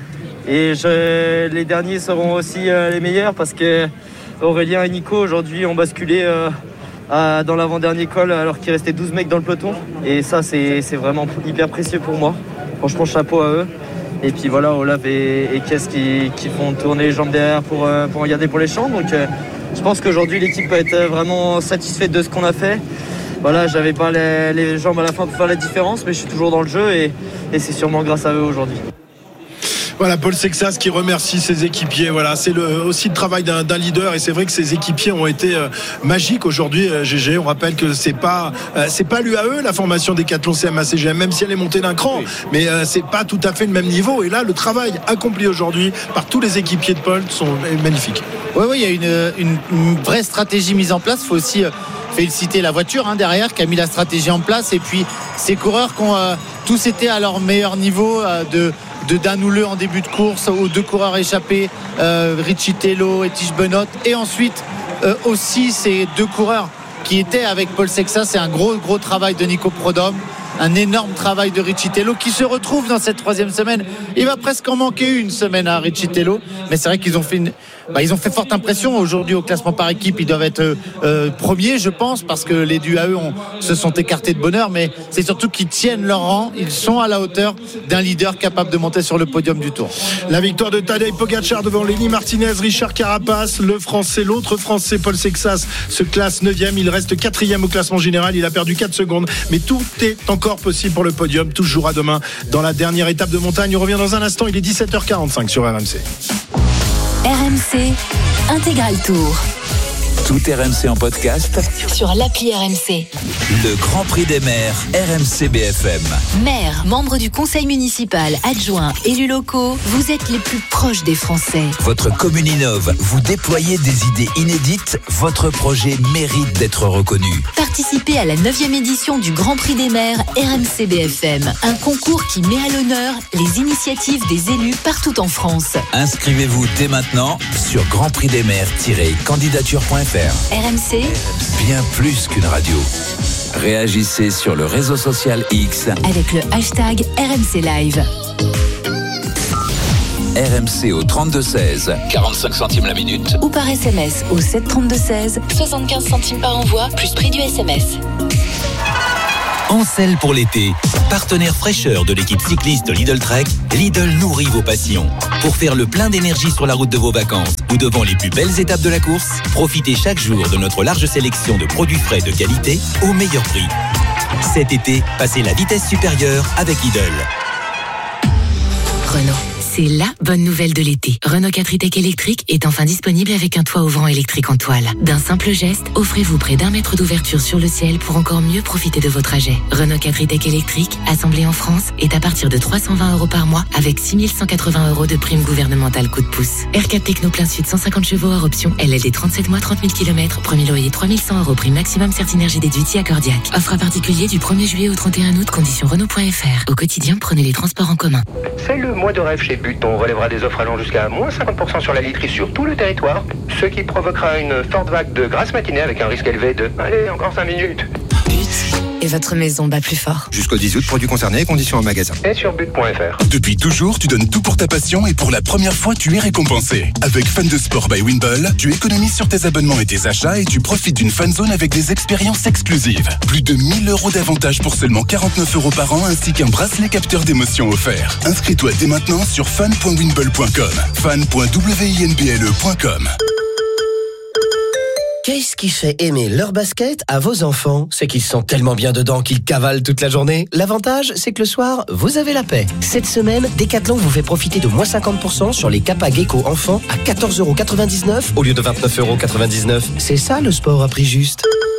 Et les derniers seront aussi les meilleurs parce que Aurélien et Nico aujourd'hui ont basculé dans l'avant-dernier col alors qu'il restait 12 mecs dans le peloton. Et ça, c'est vraiment hyper précieux pour moi. Franchement, chapeau à eux. Et puis voilà, Olaf et Kess qui font tourner les jambes derrière pour regarder pour les champs. Donc je pense qu'aujourd'hui, l'équipe peut être vraiment satisfaite de ce qu'on a fait. Voilà, j'avais pas les jambes à la fin pour faire la différence, mais je suis toujours dans le jeu et c'est sûrement grâce à eux aujourd'hui. Voilà, Paul Sexas qui remercie ses équipiers. Voilà, c'est aussi le travail d'un leader et c'est vrai que ses équipiers ont été magiques aujourd'hui. GG, on rappelle que c'est pas l'UAE la formation Décathlon CMA-CGM, même si elle est montée d'un cran, mais c'est pas tout à fait le même niveau. Et là, le travail accompli aujourd'hui par tous les équipiers de Paul est magnifique. Oui, il y a une vraie stratégie mise en place. Il faut aussi féliciter la voiture derrière qui a mis la stratégie en place et puis ces coureurs qui ont tous été à leur meilleur niveau de Dan Houleux en début de course aux 2 coureurs échappés, Richie Tello et Tige Benoît, et ensuite aussi ces 2 coureurs qui étaient avec Paul Sexas. C'est un gros travail de Nico Prodhomme, un énorme travail de Richie Tello qui se retrouve dans cette 3e semaine. Il va presque en manquer une semaine à Richie Tello, mais c'est vrai qu'ils ont fait forte impression aujourd'hui au classement par équipe. Ils doivent être premiers, je pense, parce que les UAE se sont écartés de bonheur, mais c'est surtout qu'ils tiennent leur rang. Ils sont à la hauteur d'un leader capable de monter sur le podium du Tour. La victoire de Tadej Pogacar devant Lenny Martinez, Richard Carapace, l'autre français Paul Sexas se classe 9e. Il reste 4e au classement général. Il a perdu 4 secondes, mais tout est encore possible pour le podium. Tout jouera demain dans la dernière étape de montagne. On revient dans un instant. Il est 17h45 sur RMC. RMC Intégral Tour. Tout RMC en podcast sur l'appli RMC. Le Grand Prix des maires RMC BFM. Maires, membres du conseil municipal, adjoints, élus locaux, vous êtes les plus proches des Français. Votre commune innove, vous déployez des idées inédites, votre projet mérite d'être reconnu. Participez à la 9e édition du Grand Prix des maires RMC BFM, un concours qui met à l'honneur les initiatives des élus partout en France. Inscrivez-vous dès maintenant sur grandprixdesmaires-candidature.fr. RMC, bien plus qu'une radio. Réagissez sur le réseau social X avec le hashtag RMC Live. RMC au 32-16, 45 centimes la minute. Ou par SMS au 732-16, 75 centimes par envoi, plus prix du SMS. Ancel pour l'été. Partenaire fraîcheur de l'équipe cycliste Lidl Trek, Lidl nourrit vos passions. Pour faire le plein d'énergie sur la route de vos vacances ou devant les plus belles étapes de la course, profitez chaque jour de notre large sélection de produits frais de qualité au meilleur prix. Cet été, passez la vitesse supérieure avec Lidl. Renault. C'est la bonne nouvelle de l'été. Renault 4 e-Tech électrique est enfin disponible avec un toit ouvrant électrique en toile. D'un simple geste, offrez-vous près d'1 mètre d'ouverture sur le ciel pour encore mieux profiter de vos trajets. Renault 4 e-Tech électrique, assemblé en France, est à partir de 320 € par mois avec 6 180 € de prime gouvernementale coup de pouce. R4 Techno plein sud 150 chevaux hors option, LLD 37 mois 30 000 km, premier loyer 3100 € prime maximum Certinergie déduite accordiaque. Offre à particulier du 1er juillet au 31 août, conditions Renault.fr. Au quotidien, prenez les transports en commun. C'est le mois de rêve chez But. On relèvera des offres allant jusqu'à moins 50% sur la literie sur tout le territoire, ce qui provoquera une forte vague de grasse matinée avec un risque élevé de... Allez, encore 5 minutes. But. Et votre maison bat plus fort. Jusqu'au 10 août, produits concernés, conditions en magasin. Et sur but.fr. Depuis toujours, tu donnes tout pour ta passion et pour la première fois, tu es récompensé. Avec Fan de Sport by Wimble, tu économises sur tes abonnements et tes achats et tu profites d'une fan zone avec des expériences exclusives. Plus de 1 000 € d'avantages pour seulement 49 € par an ainsi qu'un bracelet capteur d'émotion offert. Inscris-toi dès maintenant sur fan.wimble.com. fan.winble.com. Qu'est-ce qui fait aimer leur basket à vos enfants? C'est qu'ils sont tellement bien dedans qu'ils cavalent toute la journée. L'avantage, c'est que le soir, vous avez la paix. Cette semaine, Decathlon vous fait profiter de moins 50% sur les Kappa Gecko enfants à 14,99 € au lieu de 29,99 €. C'est ça le sport à prix juste.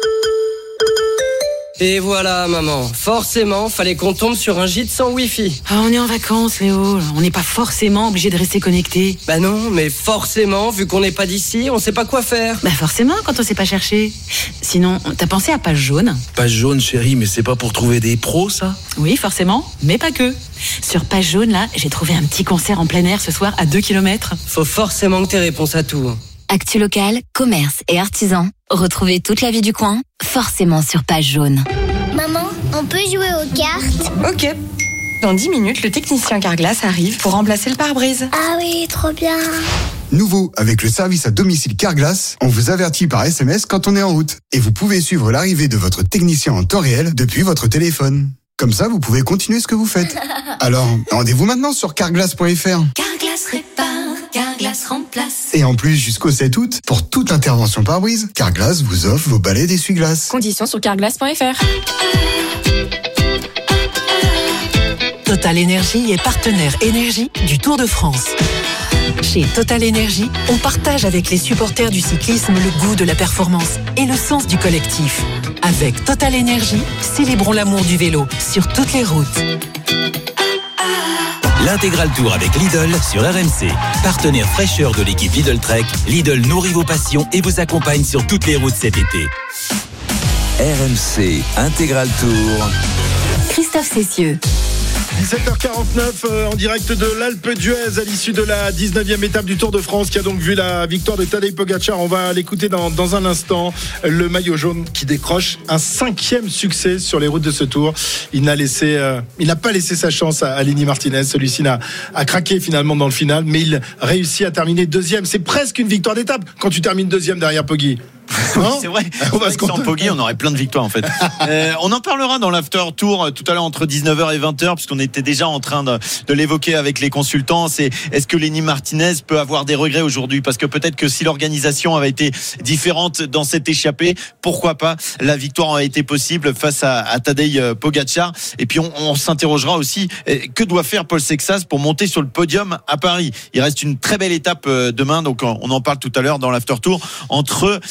Et voilà, maman. Forcément, fallait qu'on tombe sur un gîte sans Wi-Fi. Ah, on est en vacances, Léo. On n'est pas forcément obligé de rester connecté. Bah non, mais forcément, vu qu'on n'est pas d'ici, on sait pas quoi faire. Bah forcément, quand on sait pas chercher. Sinon, t'as pensé à Page Jaune? Page Jaune, chérie, mais c'est pas pour trouver des pros, ça? Oui, forcément, mais pas que. Sur Page Jaune, là, j'ai trouvé un petit concert en plein air ce soir à 2 km. Faut forcément que t'aies réponse à tout. Actu local, commerce et artisans. Retrouvez toute la vie du coin, forcément sur Page Jaune. Maman, on peut jouer aux cartes? Ok. Dans 10 minutes, le technicien Carglass arrive pour remplacer le pare-brise. Ah oui, trop bien. Nouveau, avec le service à domicile Carglass, on vous avertit par SMS quand on est en route. Et vous pouvez suivre l'arrivée de votre technicien en temps réel depuis votre téléphone. Comme ça, vous pouvez continuer ce que vous faites. Alors, rendez-vous maintenant sur carglass.fr. Carglass répare, Carglass remplace. Et en plus, jusqu'au 7 août, pour toute intervention pare-brise, Carglass vous offre vos balais d'essuie-glace. Conditions sur carglass.fr. Total Énergie est partenaire énergie du Tour de France. Chez Total Énergie, on partage avec les supporters du cyclisme le goût de la performance et le sens du collectif. Avec Total Énergie, célébrons l'amour du vélo sur toutes les routes. L'intégral Tour avec Lidl sur RMC. Partenaire fraîcheur de l'équipe Lidl Trek, Lidl nourrit vos passions et vous accompagne sur toutes les routes cet été. RMC Intégral Tour. Christophe Cessieux. 17h49 en direct de l'Alpe d'Huez à l'issue de la 19e étape du Tour de France qui a donc vu la victoire de Tadej Pogačar. On va l'écouter dans un instant. Le maillot jaune qui décroche un 5e succès sur les routes de ce Tour. Il n'a pas laissé sa chance à Lenny Martinez. Celui-ci a craqué finalement dans le final, mais il réussit à terminer 2e. C'est presque une victoire d'étape quand tu termines 2e derrière Poggi. C'est vrai. Sans Poggi, on aurait plein de victoires en fait. On en parlera dans l'after tour tout à l'heure entre 19h et 20h puisqu'on était déjà en train de l'évoquer avec les consultants. Est-ce que Lenny Martinez peut avoir des regrets aujourd'hui? Parce que peut-être que si l'organisation avait été différente dans cette échappée, pourquoi pas la victoire a été possible face à Tadej Pogačar. Et puis on s'interrogera aussi que doit faire Paul Sexas pour monter sur le podium à Paris. Il reste une très belle étape demain, donc on en parle tout à l'heure dans l'after tour entre 10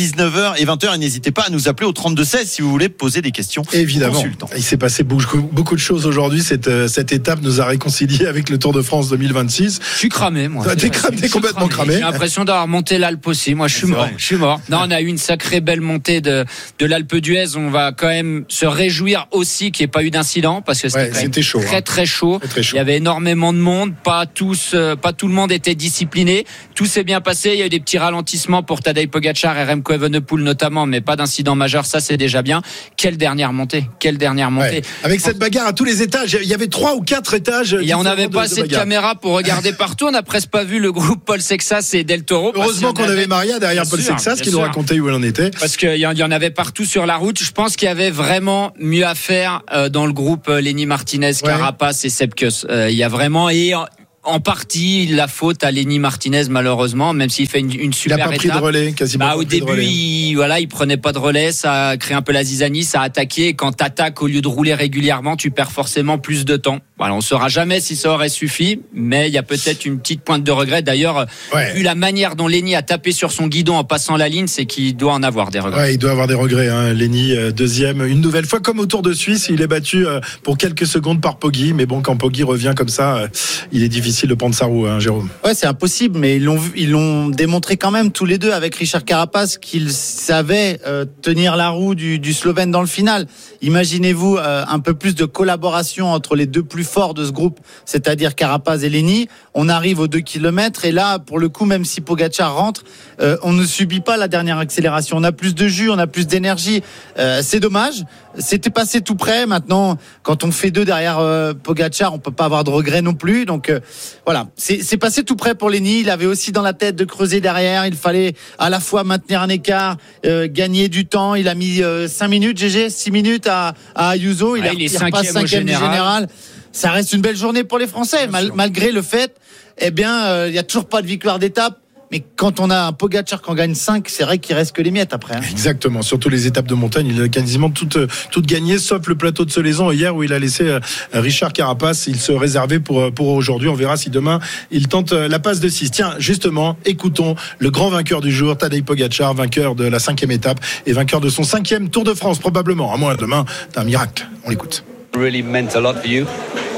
19h et 20h. Et n'hésitez pas à nous appeler au 32-16 si vous voulez poser des questions. Évidemment. Il s'est passé beaucoup de choses aujourd'hui. Cette étape nous a réconciliés avec le Tour de France 2026. Je suis cramé, moi. T'es complètement cramé. J'ai l'impression d'avoir monté l'Alpe aussi. Moi, je suis mort. Non, on a eu une sacrée belle montée de l'Alpe d'Huez. On va quand même se réjouir aussi qu'il n'y ait pas eu d'incident parce que c'était chaud, très chaud. Il y avait énormément de monde. Pas tout le monde était discipliné. Tout s'est bien passé. Il y a eu des petits ralentissements pour Tadej Pogačar et Remco Evenepoel notamment, mais pas d'incident majeur. Ça, c'est déjà bien. Quelle dernière montée. Ouais. Avec cette bagarre à tous les étages. Il y avait 3 ou 4 étages. Et on n'avait pas assez de caméras pour regarder partout. On n'a presque pas vu le groupe Paul Sexas et Del Toro. Heureusement qu'on avait Maria derrière Paul Sexas qui nous racontait où elle en était. Parce qu'il y en avait partout sur la route. Je pense qu'il y avait vraiment mieux à faire dans le groupe Lenny Martinez, Carapaz et Sepp Kuss. Il y a vraiment en partie la faute à Lenny Martinez malheureusement, même s'il fait une super étape. Il n'a pas pris de relais quasiment. Au début, il prenait pas de relais, ça a créé un peu la zizanie, ça a attaqué. Et quand t'attaques au lieu de rouler régulièrement, tu perds forcément plus de temps. Voilà, on saura jamais si ça aurait suffi, mais il y a peut-être une petite pointe de regret. D'ailleurs, vu la manière dont Lenny a tapé sur son guidon en passant la ligne, c'est qu'il doit en avoir des regrets. Ouais, il doit avoir des regrets. Lenny, deuxième, une nouvelle fois comme au Tour de Suisse, il est battu pour quelques secondes par Poggi, mais bon, quand Poggi revient comme ça, il est difficile de prendre sa roue, Jérôme. Ouais, c'est impossible, mais ils l'ont démontré quand même tous les deux avec Richard Carapaz qu'ils savaient tenir la roue du Slovène dans le final. Imaginez-vous un peu plus de collaboration entre les deux plus forts de ce groupe, c'est-à-dire Carapaz et Lenny. On arrive aux 2 km et là, pour le coup, même si Pogačar rentre, on ne subit pas la dernière accélération. On a plus de jus, on a plus d'énergie. C'est dommage. C'était passé tout près. Maintenant, quand on fait 2 derrière Pogačar, on peut pas avoir de regrets non plus. Donc voilà, c'est passé tout près pour Lenny. Il avait aussi dans la tête de creuser derrière. Il fallait à la fois maintenir un écart, gagner du temps. Il a mis 5 minutes, 6 minutes à Ayuso. Il repasse 5e du général. Ça reste une belle journée pour les Français, malgré le fait, il y a toujours pas de victoire d'étape. Mais quand on a un Pogačar qui en gagne 5, c'est vrai qu'il reste que les miettes après. Exactement, surtout les étapes de montagne, il a quasiment toutes gagné, sauf le plateau de Solaison hier où il a laissé Richard Carapaz. Il se réservait pour aujourd'hui. On verra si demain il tente la passe de 6. Tiens, justement, écoutons le grand vainqueur du jour, Tadej Pogačar, vainqueur de la 5e étape et vainqueur de son 5e Tour de France probablement. À moins demain, c'est un miracle. On l'écoute. Really meant a lot for you.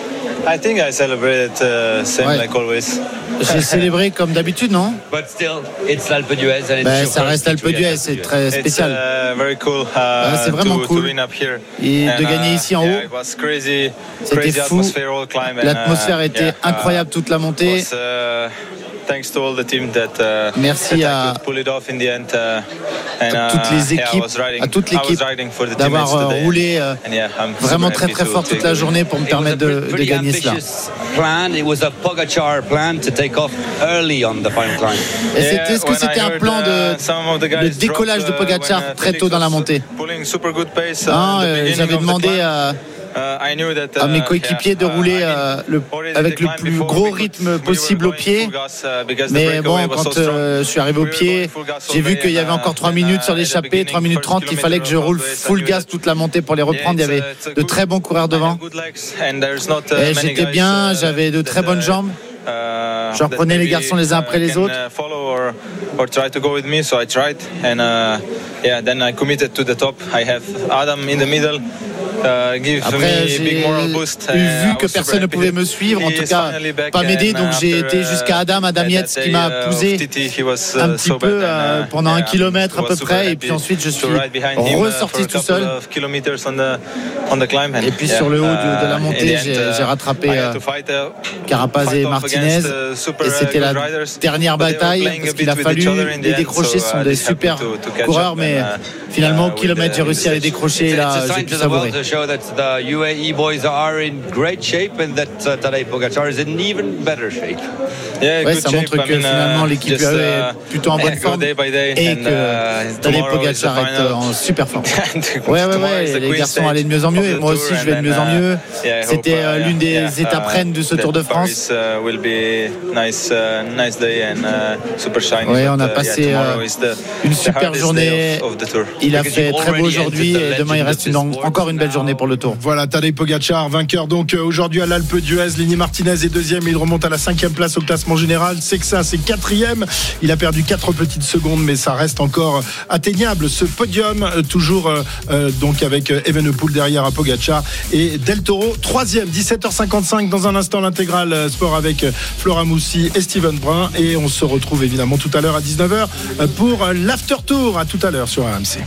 I think I celebrated same like always. J'ai célébré comme d'habitude, non? But still, it's l'Alpe d'Huez. Ça reste l'Alpe d'Huez, c'est très spécial. Very cool, c'est vraiment cool. Et de gagner ici en haut, c'était fou. L'atmosphère était incroyable toute la montée. Merci à toutes les équipes, à toute l'équipe d'avoir roulé vraiment très très fort toute la journée pour me permettre de gagner cela. Est-ce que c'était un plan de décollage de Pogačar très tôt dans la montée? J'avais demandé à mes coéquipiers de rouler avec le plus gros rythme possible au pied, mais bon, quand je suis arrivé au pied, j'ai vu qu'il y avait encore 3 minutes sur l'échappée, 3 minutes 30, il fallait que je roule full gaz toute la montée pour les reprendre. Il y avait de très bons coureurs devant et j'étais bien, j'avais de très bonnes jambes. Je reprenais les garçons les uns après les autres. Après, j'ai vu que personne ne pouvait me suivre, en tout cas pas m'aider, donc j'ai été jusqu'à Adam Yates qui m'a poussé un petit peu pendant 1 kilomètre à peu près, et puis ensuite je suis ressorti tout seul. Et puis sur le haut de la montée, j'ai rattrapé Carapaz et Martinez, et c'était la dernière bataille parce qu'il a fallu les décrocher. Ce sont des super coureurs, mais finalement au kilomètre j'ai réussi à les décrocher, et là j'ai pu savourer. Show that the UAE boys are in great shape and that Tadej Pogačar is in even better shape. Ouais, ça montre que finalement l'équipe UAE est plutôt en bonne forme et que Tadej Pogačar est en super forme. Ouais, les garçons allaient de mieux en mieux et moi aussi je vais de mieux en mieux. C'était l'une des étapes reines de ce Tour de France. Ouais, on a passé une super journée. Il a fait très beau aujourd'hui et demain il reste encore une belle journée pour le Tour. Voilà, Tadej Pogačar, vainqueur donc aujourd'hui à l'Alpe d'Huez. Lenny Martinez est 2e, il remonte à la 5e place au classement classement général. C'est que ça, c'est 4e. Il a perdu 4 petites secondes, mais ça reste encore atteignable. Ce podium, toujours donc avec Evenepoel derrière à Pogacar et Del Toro 3e. 17h55 dans un instant l'intégrale sport avec Flora Moussi et Steven Brun. Et on se retrouve évidemment tout à l'heure à 19h pour l'After Tour. À tout à l'heure sur RMC.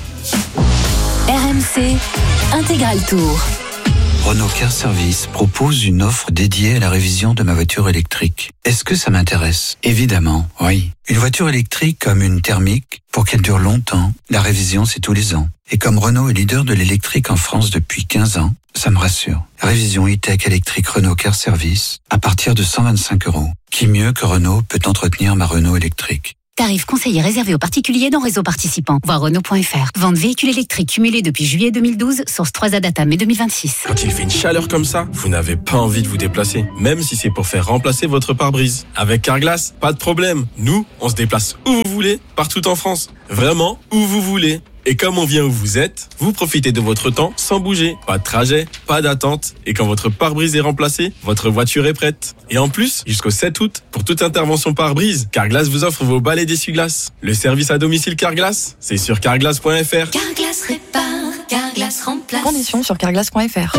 RMC Intégral Tour. Renault Car Service propose une offre dédiée à la révision de ma voiture électrique. Est-ce que ça m'intéresse ? Évidemment, oui. Une voiture électrique comme une thermique, pour qu'elle dure longtemps, la révision c'est tous les ans. Et comme Renault est leader de l'électrique en France depuis 15 ans, ça me rassure. Révision e-tech électrique Renault Car Service à partir de 125 €. Qui mieux que Renault peut entretenir ma Renault électrique ? Tarif conseillé réservé aux particuliers dans réseau participant. Voir Renault.fr. Vente véhicule électrique cumulé depuis juillet 2012. Source 3 Adata mai 2026. Quand il fait une chaleur comme ça, vous n'avez pas envie de vous déplacer. Même si c'est pour faire remplacer votre pare-brise. Avec Carglass, pas de problème. Nous, on se déplace où vous voulez, partout en France. Vraiment, où vous voulez. Et comme on vient où vous êtes, vous profitez de votre temps sans bouger. Pas de trajet, pas d'attente. Et quand votre pare-brise est remplacé, votre voiture est prête. Et en plus, jusqu'au 7 août, pour toute intervention pare-brise, Carglass vous offre vos balais d'essuie-glace. Le service à domicile Carglass, c'est sur carglass.fr. Carglass répare, Carglass remplace. Conditions sur carglass.fr.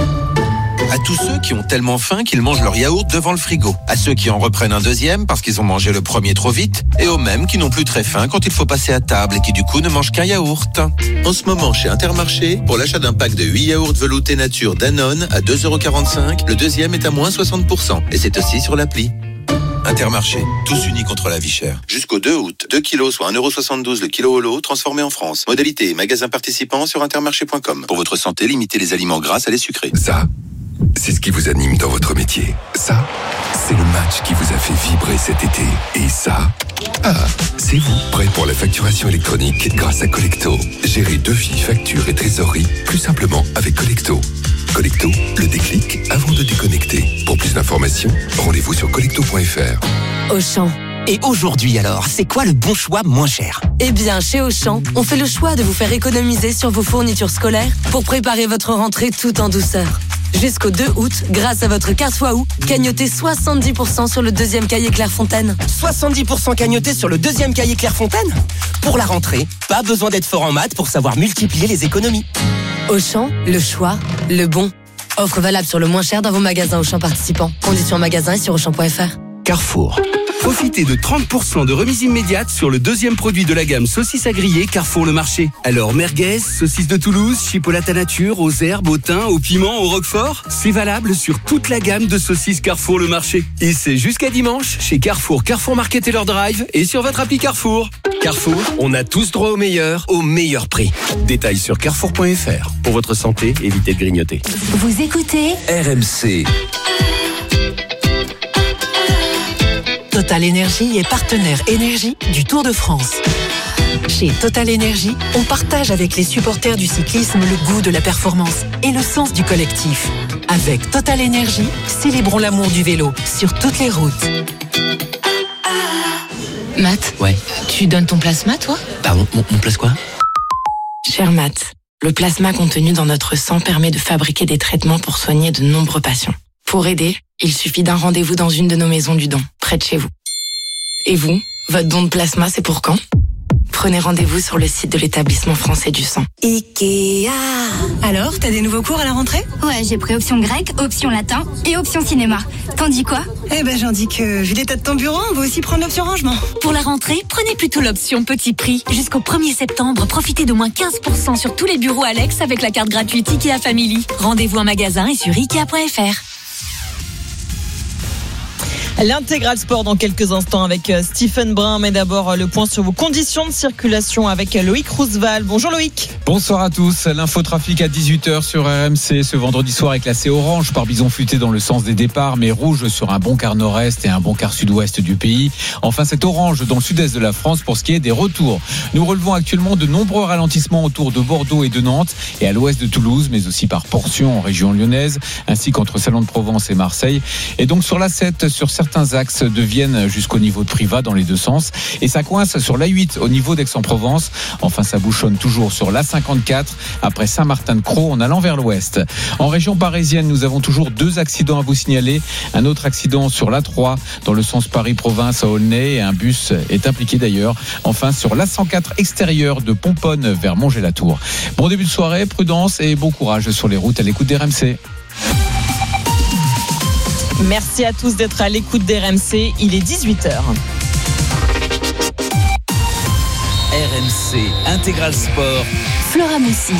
À tous ceux qui ont tellement faim qu'ils mangent leur yaourt devant le frigo. À ceux qui en reprennent un deuxième parce qu'ils ont mangé le premier trop vite. Et aux mêmes qui n'ont plus très faim quand il faut passer à table et qui du coup ne mangent qu'un yaourt. En ce moment chez Intermarché, pour l'achat d'un pack de 8 yaourts veloutés nature Danone à 2,45 €, le deuxième est à moins 60%. Et c'est aussi sur l'appli. Intermarché, tous unis contre la vie chère. Jusqu'au 2 août, 2 kilos soit 1,72 € le kilo au lot, transformé en France. Modalité et magasin participant sur intermarché.com. Pour votre santé, limitez les aliments gras à les sucrés. Ça, c'est ce qui vous anime dans votre métier. Ça, c'est le match qui vous a fait vibrer cet été. Et ça, c'est vous, prêt pour la facturation électronique grâce à Collecto. Gérez devis, factures et trésorerie plus simplement avec Collecto. Collecto, le déclic avant de déconnecter. Pour plus d'informations, rendez-vous sur collecto.fr. Auchan. Et aujourd'hui alors, c'est quoi le bon choix moins cher ? Eh bien, chez Auchan, on fait le choix de vous faire économiser sur vos fournitures scolaires pour préparer votre rentrée tout en douceur. Jusqu'au 2 août, grâce à votre carte Waouh, cagnotez 70% sur le deuxième cahier Clairefontaine. 70% cagnoté sur le deuxième cahier Clairefontaine ? Pour la rentrée, pas besoin d'être fort en maths pour savoir multiplier les économies. Auchan, le choix, le bon. Offre valable sur le moins cher dans vos magasins Auchan participants. Conditions en magasin et sur Auchan.fr. Carrefour. Profitez de 30% de remise immédiate sur le deuxième produit de la gamme saucisses à griller Carrefour Le Marché. Alors merguez, saucisses de Toulouse, chipolata nature, aux herbes, au thym, au piment, au roquefort. C'est valable sur toute la gamme de saucisses Carrefour Le Marché. Et c'est jusqu'à dimanche chez Carrefour, Carrefour Market et leur drive et sur votre appli Carrefour. Carrefour, on a tous droit au meilleur prix. Détails sur carrefour.fr. Pour votre santé, évitez de grignoter. Vous écoutez RMC. Total Énergie est partenaire énergie du Tour de France. Chez Total Énergie, on partage avec les supporters du cyclisme le goût de la performance et le sens du collectif. Avec Total Énergie, célébrons l'amour du vélo sur toutes les routes. Matt, Ouais. tu donnes ton plasma, toi ? Pardon, mon place quoi ? Cher Matt, le plasma contenu dans notre sang permet de fabriquer des traitements pour soigner de nombreux patients. Pour aider, il suffit d'un rendez-vous dans une de nos maisons du don, près de chez vous. Et vous, votre don de plasma, c'est pour quand ? Prenez rendez-vous sur le site de l'établissement français du sang. Ikea. Alors, t'as des nouveaux cours à la rentrée ? Ouais, j'ai pris option grec, option latin et option cinéma. T'en dis quoi ? Eh ben, j'en dis que, vu l'état de ton bureau, on va aussi prendre l'option rangement. Pour la rentrée, prenez plutôt l'option petit prix. Jusqu'au 1er septembre, profitez de moins 15% sur tous les bureaux Alex avec la carte gratuite IKEA Family. Rendez-vous en magasin et sur Ikea.fr. L'intégral sport dans quelques instants avec Stephen Brun, mais d'abord le point sur vos conditions de circulation avec Loïc Roosevelt. Bonjour Loïc. Bonsoir à tous. L'infotrafic à 18h sur RMC. Ce vendredi soir est classé orange par Bison Futé dans le sens des départs, mais rouge sur un bon quart nord-est et un bon quart sud-ouest du pays. Enfin, c'est orange dans le sud-est de la France pour ce qui est des retours. Nous relevons actuellement de nombreux ralentissements autour de Bordeaux et de Nantes et à l'ouest de Toulouse, mais aussi par portions en région lyonnaise, ainsi qu'entre Salon de Provence et Marseille. Et donc sur l'A7, sur certains certains axes de Vienne jusqu'au niveau de Privas dans les deux sens. Et ça coince sur l'A8 au niveau d'Aix-en-Provence. Enfin, ça bouchonne toujours sur l'A54 après Saint-Martin-de-Crau en allant vers l'ouest. En région parisienne, nous avons toujours 2 accidents à vous signaler. Un autre accident sur l'A3 dans le sens Paris-Province à Aulnay et un bus est impliqué d'ailleurs. Enfin, sur l'A104 extérieur de Pomponne vers Montgé-la-Tour. Bon début de soirée, prudence et bon courage sur les routes à l'écoute d'RMC. Merci à tous d'être à l'écoute d'RMC. Il est 18h. RMC Intégral Sport. Flora Moussi.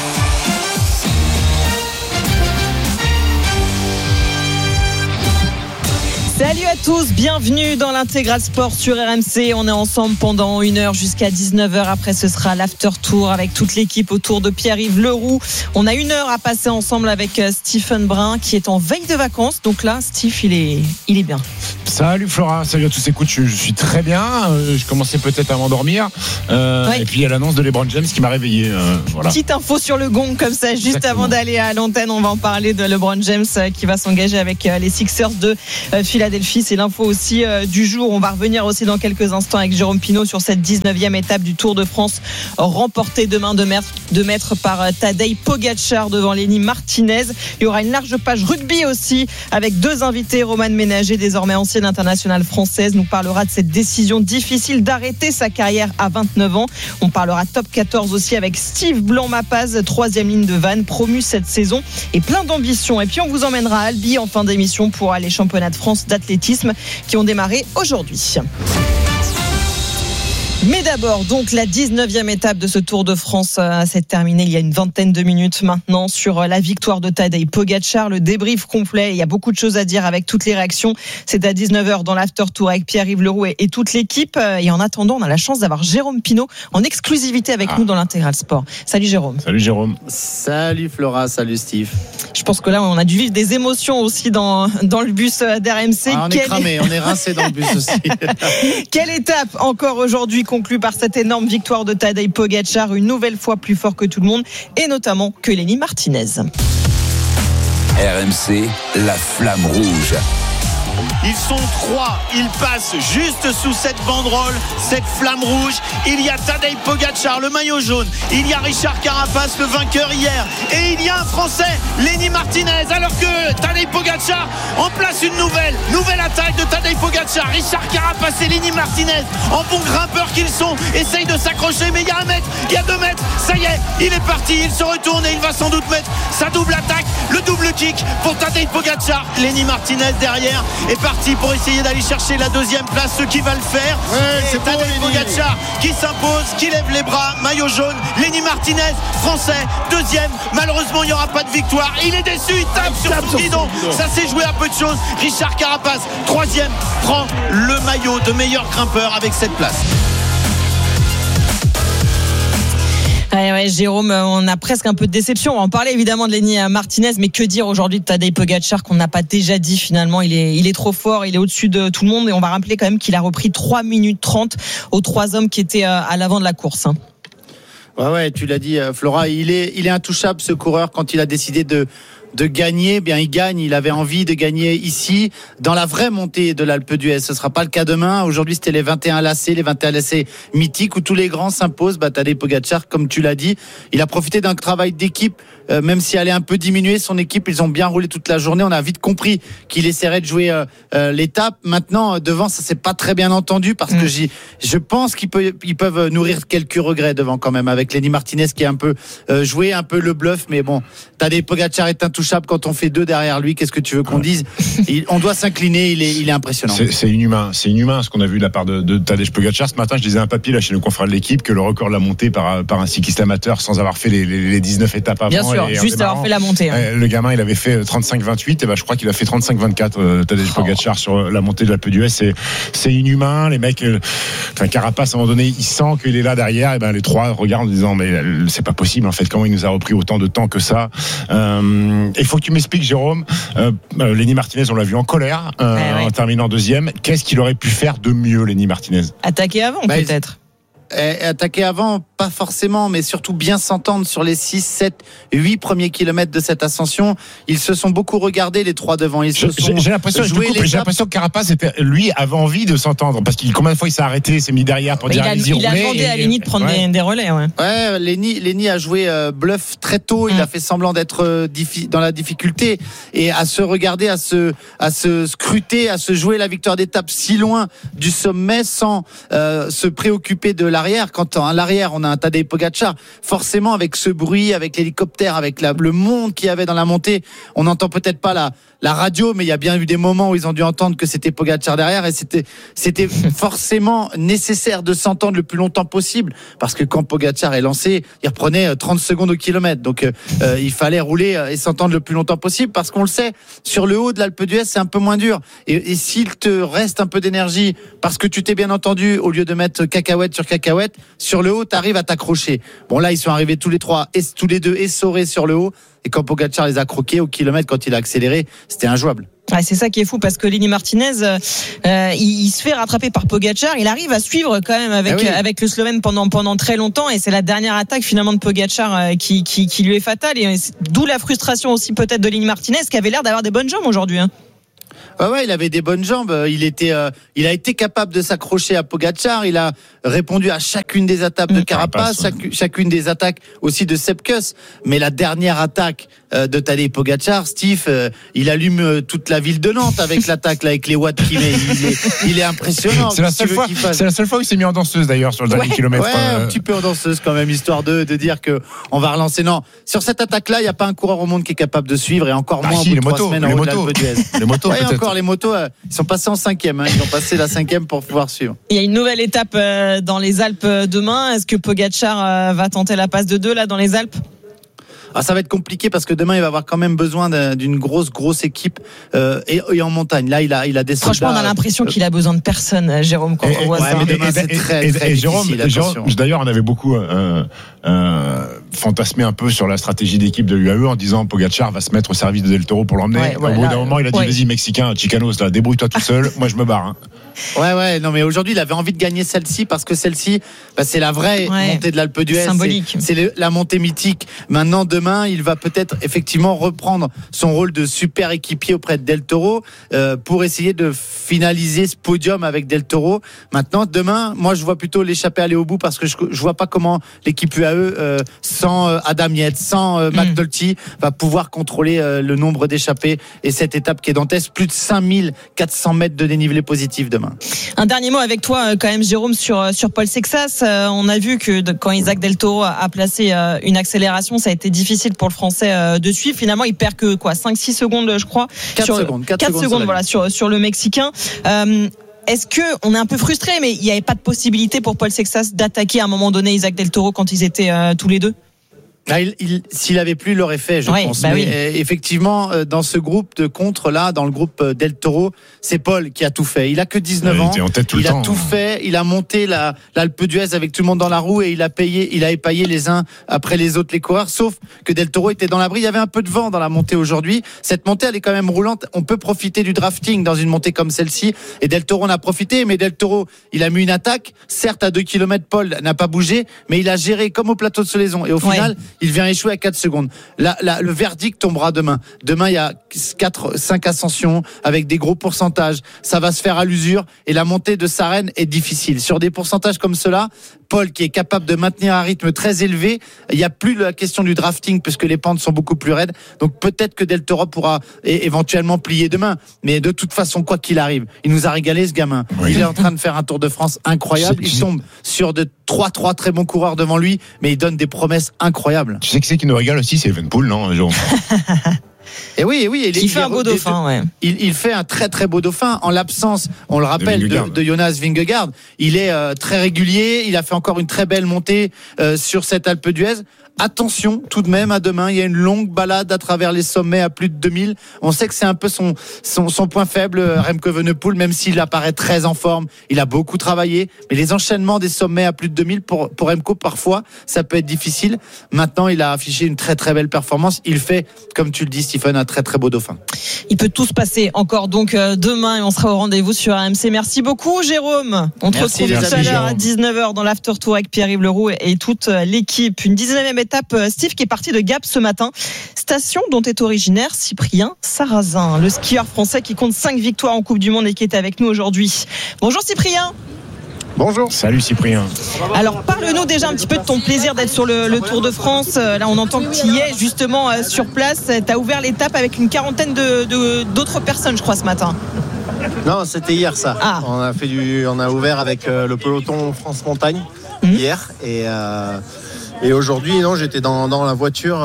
Salut à tous, bienvenue dans l'Intégral Sport sur RMC. On est ensemble pendant 1 heure jusqu'à 19h. Après, ce sera l'after tour avec toute l'équipe autour de Pierre-Yves Leroux. On a 1 heure à passer ensemble avec Stephen Brun qui est en veille de vacances. Donc là, Steve, il est bien. Salut Flora, salut à tous. Écoute, je suis très bien. Je commençais peut-être à m'endormir. Ouais. Et puis il y a l'annonce de LeBron James qui m'a réveillé. Voilà. Petite info sur le gong comme ça, juste Exactement. Avant d'aller à l'antenne, on va en parler de LeBron James qui va s'engager avec les Sixers de Philadelphie. C'est l'info aussi du jour. On va revenir aussi dans quelques instants avec Jérôme Pinault sur cette 19e étape du Tour de France remportée demain de mètres par Tadej Pogačar devant Lenny Martinez. Il y aura une large page rugby aussi avec 2 invités. Romane Ménager, désormais ancienne internationale française, nous parlera de cette décision difficile d'arrêter sa carrière à 29 ans. On parlera top 14 aussi avec Steve Blanc-Mapaz, 3e ligne de Vannes, promu cette saison et plein d'ambition. Et puis on vous emmènera à Albi en fin d'émission pour les championnats de France d'athlétisme qui ont démarré aujourd'hui. Mais d'abord, donc, la 19e étape de ce Tour de France s'est terminée il y a une vingtaine de minutes maintenant sur la victoire de Tadej Pogačar. Le débrief complet, il y a beaucoup de choses à dire avec toutes les réactions. C'est à 19h dans l'After Tour avec Pierre-Yves Leroux et toute l'équipe. Et en attendant, on a la chance d'avoir Jérôme Pinault en exclusivité avec nous dans l'Intégral Sport. Salut Jérôme. Salut Jérôme. Salut Flora, salut Steve. Je pense que là, on a dû vivre des émotions aussi dans le bus d'RMC. On est cramé, on est rincé dans le bus aussi. Quelle étape encore aujourd'hui conclue par cette énorme victoire de Tadej Pogačar, une nouvelle fois plus fort que tout le monde et notamment que Lenny Martinez. RMC, la flamme rouge. Ils sont 3, ils passent juste sous cette banderole, cette flamme rouge. Il y a Tadej Pogačar, le maillot jaune. Il y a Richard Carapace, le vainqueur hier. Et il y a un Français, Lenny Martinez. Alors que Tadej Pogačar en place une nouvelle attaque de Tadej Pogačar. Richard Carapace et Lenny Martinez, en bons grimpeurs qu'ils sont, essayent de s'accrocher. Mais il y a 1 mètre, il y a 2 mètres. Ça y est, il est parti, il se retourne et il va sans doute mettre sa double attaque, le double kick pour Tadej Pogačar. Lenny Martinez derrière est parti pour essayer d'aller chercher la 2e place, ce qui va le faire. C'est Tadej Pogačar qui s'impose, qui lève les bras, maillot jaune. Lenny Martinez, français, 2e. Malheureusement, il n'y aura pas de victoire. Il est déçu, il tape sur son guidon. Ça s'est joué à peu de choses. Richard Carapace, 3e, prend le maillot de meilleur grimpeur avec cette place. Ouais, Jérôme, on a presque un peu de déception. On va en parler évidemment de Lenny Martinez, mais que dire aujourd'hui de Tadej Pogačar qu'on n'a pas déjà dit finalement. Il est trop fort, il est au-dessus de tout le monde et on va rappeler quand même qu'il a repris 3 minutes 30 aux 3 hommes qui étaient à l'avant de la course. Ouais, tu l'as dit Flora, il est intouchable ce coureur quand il a décidé de gagner, bien il gagne, il avait envie de gagner ici dans la vraie montée de l'Alpe d'Huez. Ce sera pas le cas demain. Aujourd'hui, c'était les 21 lacets mythiques où tous les grands s'imposent. Tadej Pogačar, comme tu l'as dit, il a profité d'un travail d'équipe, même si elle est un peu diminuée, son équipe, ils ont bien roulé toute la journée. On a vite compris qu'il essaierait de jouer l'étape. Maintenant, devant, ça s'est pas très bien entendu parce que je pense qu'ils peuvent nourrir quelques regrets devant quand même avec Lenny Martinez qui est un peu joué, un peu le bluff, mais bon, Tadej Pogačar est intouchable quand on fait 2 derrière lui. Qu'est-ce que tu veux qu'on dise? On doit s'incliner, il est impressionnant. C'est inhumain ce qu'on a vu de la part de Tadej Pogačar. Ce matin, je lisais un papier là chez nos confrères de l'équipe que le record de la montée par un cycliste amateur sans avoir fait les 19 étapes avant. Bien sûr, juste avoir fait la montée. Le gamin, il avait fait 35-28 et je crois qu'il a fait 35-24 Tadej Pogačar sur la montée de l'Alpe d'Huez. C'est inhumain. Les mecs, Carapace à un moment donné, il sent qu'il est là derrière. Et les 3 regardent en disant mais c'est pas possible en fait. Comment il nous a repris autant de temps que ça? Il faut que tu m'expliques, Jérôme. Lenny Martinez, on l'a vu en colère en terminant 2e. Qu'est-ce qu'il aurait pu faire de mieux, Lenny Martinez? Attaquer avant, peut-être. Attaquer avant, pas forcément, mais surtout bien s'entendre sur les 6, 7, 8 premiers kilomètres de cette ascension. Ils se sont beaucoup regardés, les trois devant. J'ai l'impression que Carapaz lui avait envie de s'entendre parce qu'il combien de fois il s'est arrêté, s'est mis derrière pour dire allez-y, il a demandé à Lenny de prendre des relais. Ouais, Lenny a joué bluff très tôt. Il a fait semblant d'être dans la difficulté et à se regarder, à se scruter, à se jouer la victoire d'étape si loin du sommet sans se préoccuper de l'arrière. Quand à l'arrière on a un Tadej Pogačar, forcément avec ce bruit, avec l'hélicoptère, avec le monde qu'il y avait dans la montée, on n'entend peut-être pas la radio, mais il y a bien eu des moments où ils ont dû entendre que c'était Pogačar derrière et c'était forcément nécessaire de s'entendre le plus longtemps possible parce que quand Pogačar est lancé, il reprenait 30 secondes au kilomètre. Donc il fallait rouler et s'entendre le plus longtemps possible parce qu'on le sait, sur le haut de l'Alpe d'Huez, c'est un peu moins dur. Et s'il te reste un peu d'énergie parce que tu t'es bien entendu, au lieu de mettre cacahuète sur cacahuète, sur le haut, t'arrives à t'accrocher. Bon, là, ils sont arrivés tous les deux essorés sur le haut. Et quand Pogačar les a croqués au kilomètre, quand il a accéléré, c'était injouable. Ouais, c'est ça qui est fou parce que Lenny Martinez, il se fait rattraper par Pogačar. Il arrive à suivre quand même avec le Slovène pendant très longtemps et c'est la dernière attaque finalement de Pogačar qui lui est fatale. Et d'où la frustration aussi peut-être de Lenny Martinez qui avait l'air d'avoir des bonnes jambes aujourd'hui. Ouais, il avait des bonnes jambes. Il a été capable de s'accrocher à Pogačar. Il a répondu à chacune des attaques de Carapaz, chacune des attaques aussi de Sepp Kuss. Mais la dernière attaque de Tadej Pogačar, Steve, il allume toute la ville de Nantes avec l'attaque là, avec les watts qu'il met. Il est impressionnant. C'est la seule fois où il s'est mis en danseuse d'ailleurs sur le dernier kilomètre. Ouais, un petit peu en danseuse quand même, histoire de dire que on va relancer. Non, sur cette attaque-là, il n'y a pas un coureur au monde qui est capable de suivre et encore moins au bout de 3 semaines en haut de l'Alpe d'Huez. Les motos, ouais, encore les motos, ils sont passés en 5e. Ils ont passé la 5e pour pouvoir suivre. Il y a une nouvelle étape dans les Alpes demain. Est-ce que Pogačar va tenter la passe de 2 là dans les Alpes? Ça va être compliqué parce que demain il va avoir quand même besoin d'une grosse équipe et en montagne. Là il a des soldats. Franchement on a l'impression qu'il a besoin de personne, Jérôme, quand on voit ça. Mais demain c'est très difficile. Jérôme, d'ailleurs on avait beaucoup fantasmé un peu sur la stratégie d'équipe de l'UAE en disant Pogačar va se mettre au service de Del Toro pour l'emmener. Au bout d'un moment il a dit vas-y Mexicain, Chicanos là, débrouille-toi tout seul, moi je me barre. Ouais, non mais aujourd'hui il avait envie de gagner celle-ci parce que celle-ci c'est la vraie montée de l'Alpe d'Huez, symbolique. C'est la montée mythique. Maintenant demain il va peut-être effectivement reprendre son rôle de super équipier auprès de Del Toro pour essayer de finaliser ce podium avec Del Toro. Maintenant demain moi je vois plutôt l'échappée aller au bout parce que je vois pas comment l'équipe UAE sans Adam Yates, sans McNulty va pouvoir contrôler le nombre d'échappées et cette étape qui est dantesque, plus de 5400 mètres de dénivelé positif demain. Un dernier mot avec toi quand même Jérôme sur Paul Sexas. On a vu que quand Isaac Del Toro a placé une accélération, ça a été difficile pour le Français de suivre. Finalement il perd que 5-6 secondes je crois. 4 secondes voilà, sur le Mexicain. Est-ce qu'on est un peu frustré, mais il n'y avait pas de possibilité pour Paul Sexas d'attaquer à un moment donné Isaac Del Toro quand ils étaient tous les deux? S'il avait plus, il l'aurait fait, je pense. Mais effectivement, dans ce groupe de contre là, dans le groupe Del Toro, c'est Paul qui a tout fait. Il a que 19 ans. Il a tout fait. Il a monté l'Alpe d'Huez avec tout le monde dans la roue et il a épaillé les uns après les autres les coureurs. Sauf que Del Toro était dans l'abri. Il y avait un peu de vent dans la montée aujourd'hui. Cette montée, elle est quand même roulante. On peut profiter du drafting dans une montée comme celle-ci. Et Del Toro en a profité. Mais Del Toro, il a mis une attaque. Certes, à 2 km, Paul n'a pas bougé, mais il a géré comme au plateau de Solaison. Et au final, il vient échouer à 4 secondes. Le verdict tombera demain. Demain, il y a 5 ascensions avec des gros pourcentages. Ça va se faire à l'usure et la montée de Sarenne est difficile. Sur des pourcentages comme cela, Paul, qui est capable de maintenir un rythme très élevé, il n'y a plus la question du drafting puisque les pentes sont beaucoup plus raides. Donc peut-être que Del Toro pourra éventuellement plier demain. Mais de toute façon, quoi qu'il arrive, il nous a régalé ce gamin. Oui. Il est en train de faire un Tour de France incroyable. Il tombe sur de 3 très bons coureurs devant lui, mais il donne des promesses incroyables. Tu sais qui c'est qui nous régale aussi, c'est Evenepoel, non, Jérôme? Et oui, il fait un beau dauphin. Il fait un très beau dauphin en l'absence, on le rappelle, de Jonas Vingegaard. Il est très régulier. Il a fait encore une très belle montée sur cette Alpe d'Huez. attention tout de même à demain. Il y a une longue balade à travers les sommets à plus de 2000. On sait que c'est un peu son point faible, Remco Evenepoel, même s'il apparaît très en forme. Il a beaucoup travaillé, mais les enchaînements des sommets à plus de 2000 pour Remco, parfois, ça peut être difficile. Maintenant, il a affiché une très très belle performance. Il fait, comme tu le dis, Stephen, un très très beau dauphin. Il peut tout se passer encore donc demain et on sera au rendez-vous sur RMC. Merci beaucoup Jérôme. On te retrouve tout à l'heure à 19h dans l'After Tour avec Pierre-Yves Leroux et toute l'équipe. Une 19e étape, Steve, qui est parti de Gap ce matin. Station dont est originaire Cyprien Sarrazin, le skieur français qui compte 5 victoires en Coupe du Monde et qui est avec nous aujourd'hui. Bonjour Cyprien. Bonjour. Salut Cyprien. Alors parle-nous déjà un petit peu de ton plaisir d'être sur le Tour de France. Là on entend que tu y es justement sur place. Tu as ouvert l'étape avec une quarantaine d'autres personnes je crois ce matin. Non, c'était hier ça. Ah. On a ouvert avec le peloton France Montagne hier et aujourd'hui non, j'étais dans la voiture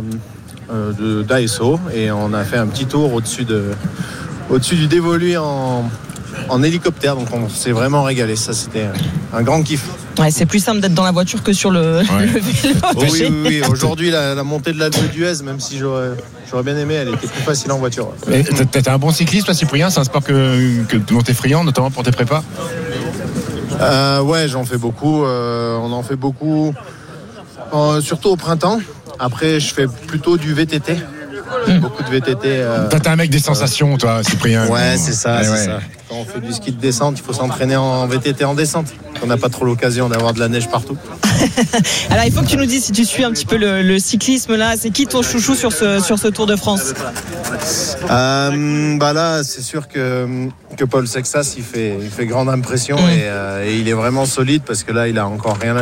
d'ASO et on a fait un petit tour au-dessus du dévolu en hélicoptère, donc on s'est vraiment régalé. Ça, c'était un grand kiff. Ouais, c'est plus simple d'être dans la voiture que sur le vélo. Oui. Aujourd'hui, la montée de l'Alpe d'Huez, même si j'aurais bien aimé, elle était plus facile en voiture. T'es un bon cycliste, toi, Cyprien. C'est un sport dont t'es friand, notamment pour tes prépas. Ouais, j'en fais beaucoup. On en fait beaucoup, surtout au printemps. Après, je fais plutôt du VTT. Beaucoup de VTT. T'es un mec des sensations, toi, Cyprien. Ouais, c'est ça. Quand on fait du ski de descente, il faut s'entraîner en VTT en descente. On n'a pas trop l'occasion d'avoir de la neige partout. Alors, il faut que tu nous dises si tu suis un petit peu le cyclisme là. C'est qui ton chouchou sur ce Tour de France? Là, c'est sûr que Paul Sexas, il fait grande impression et il est vraiment solide parce que là, il a encore rien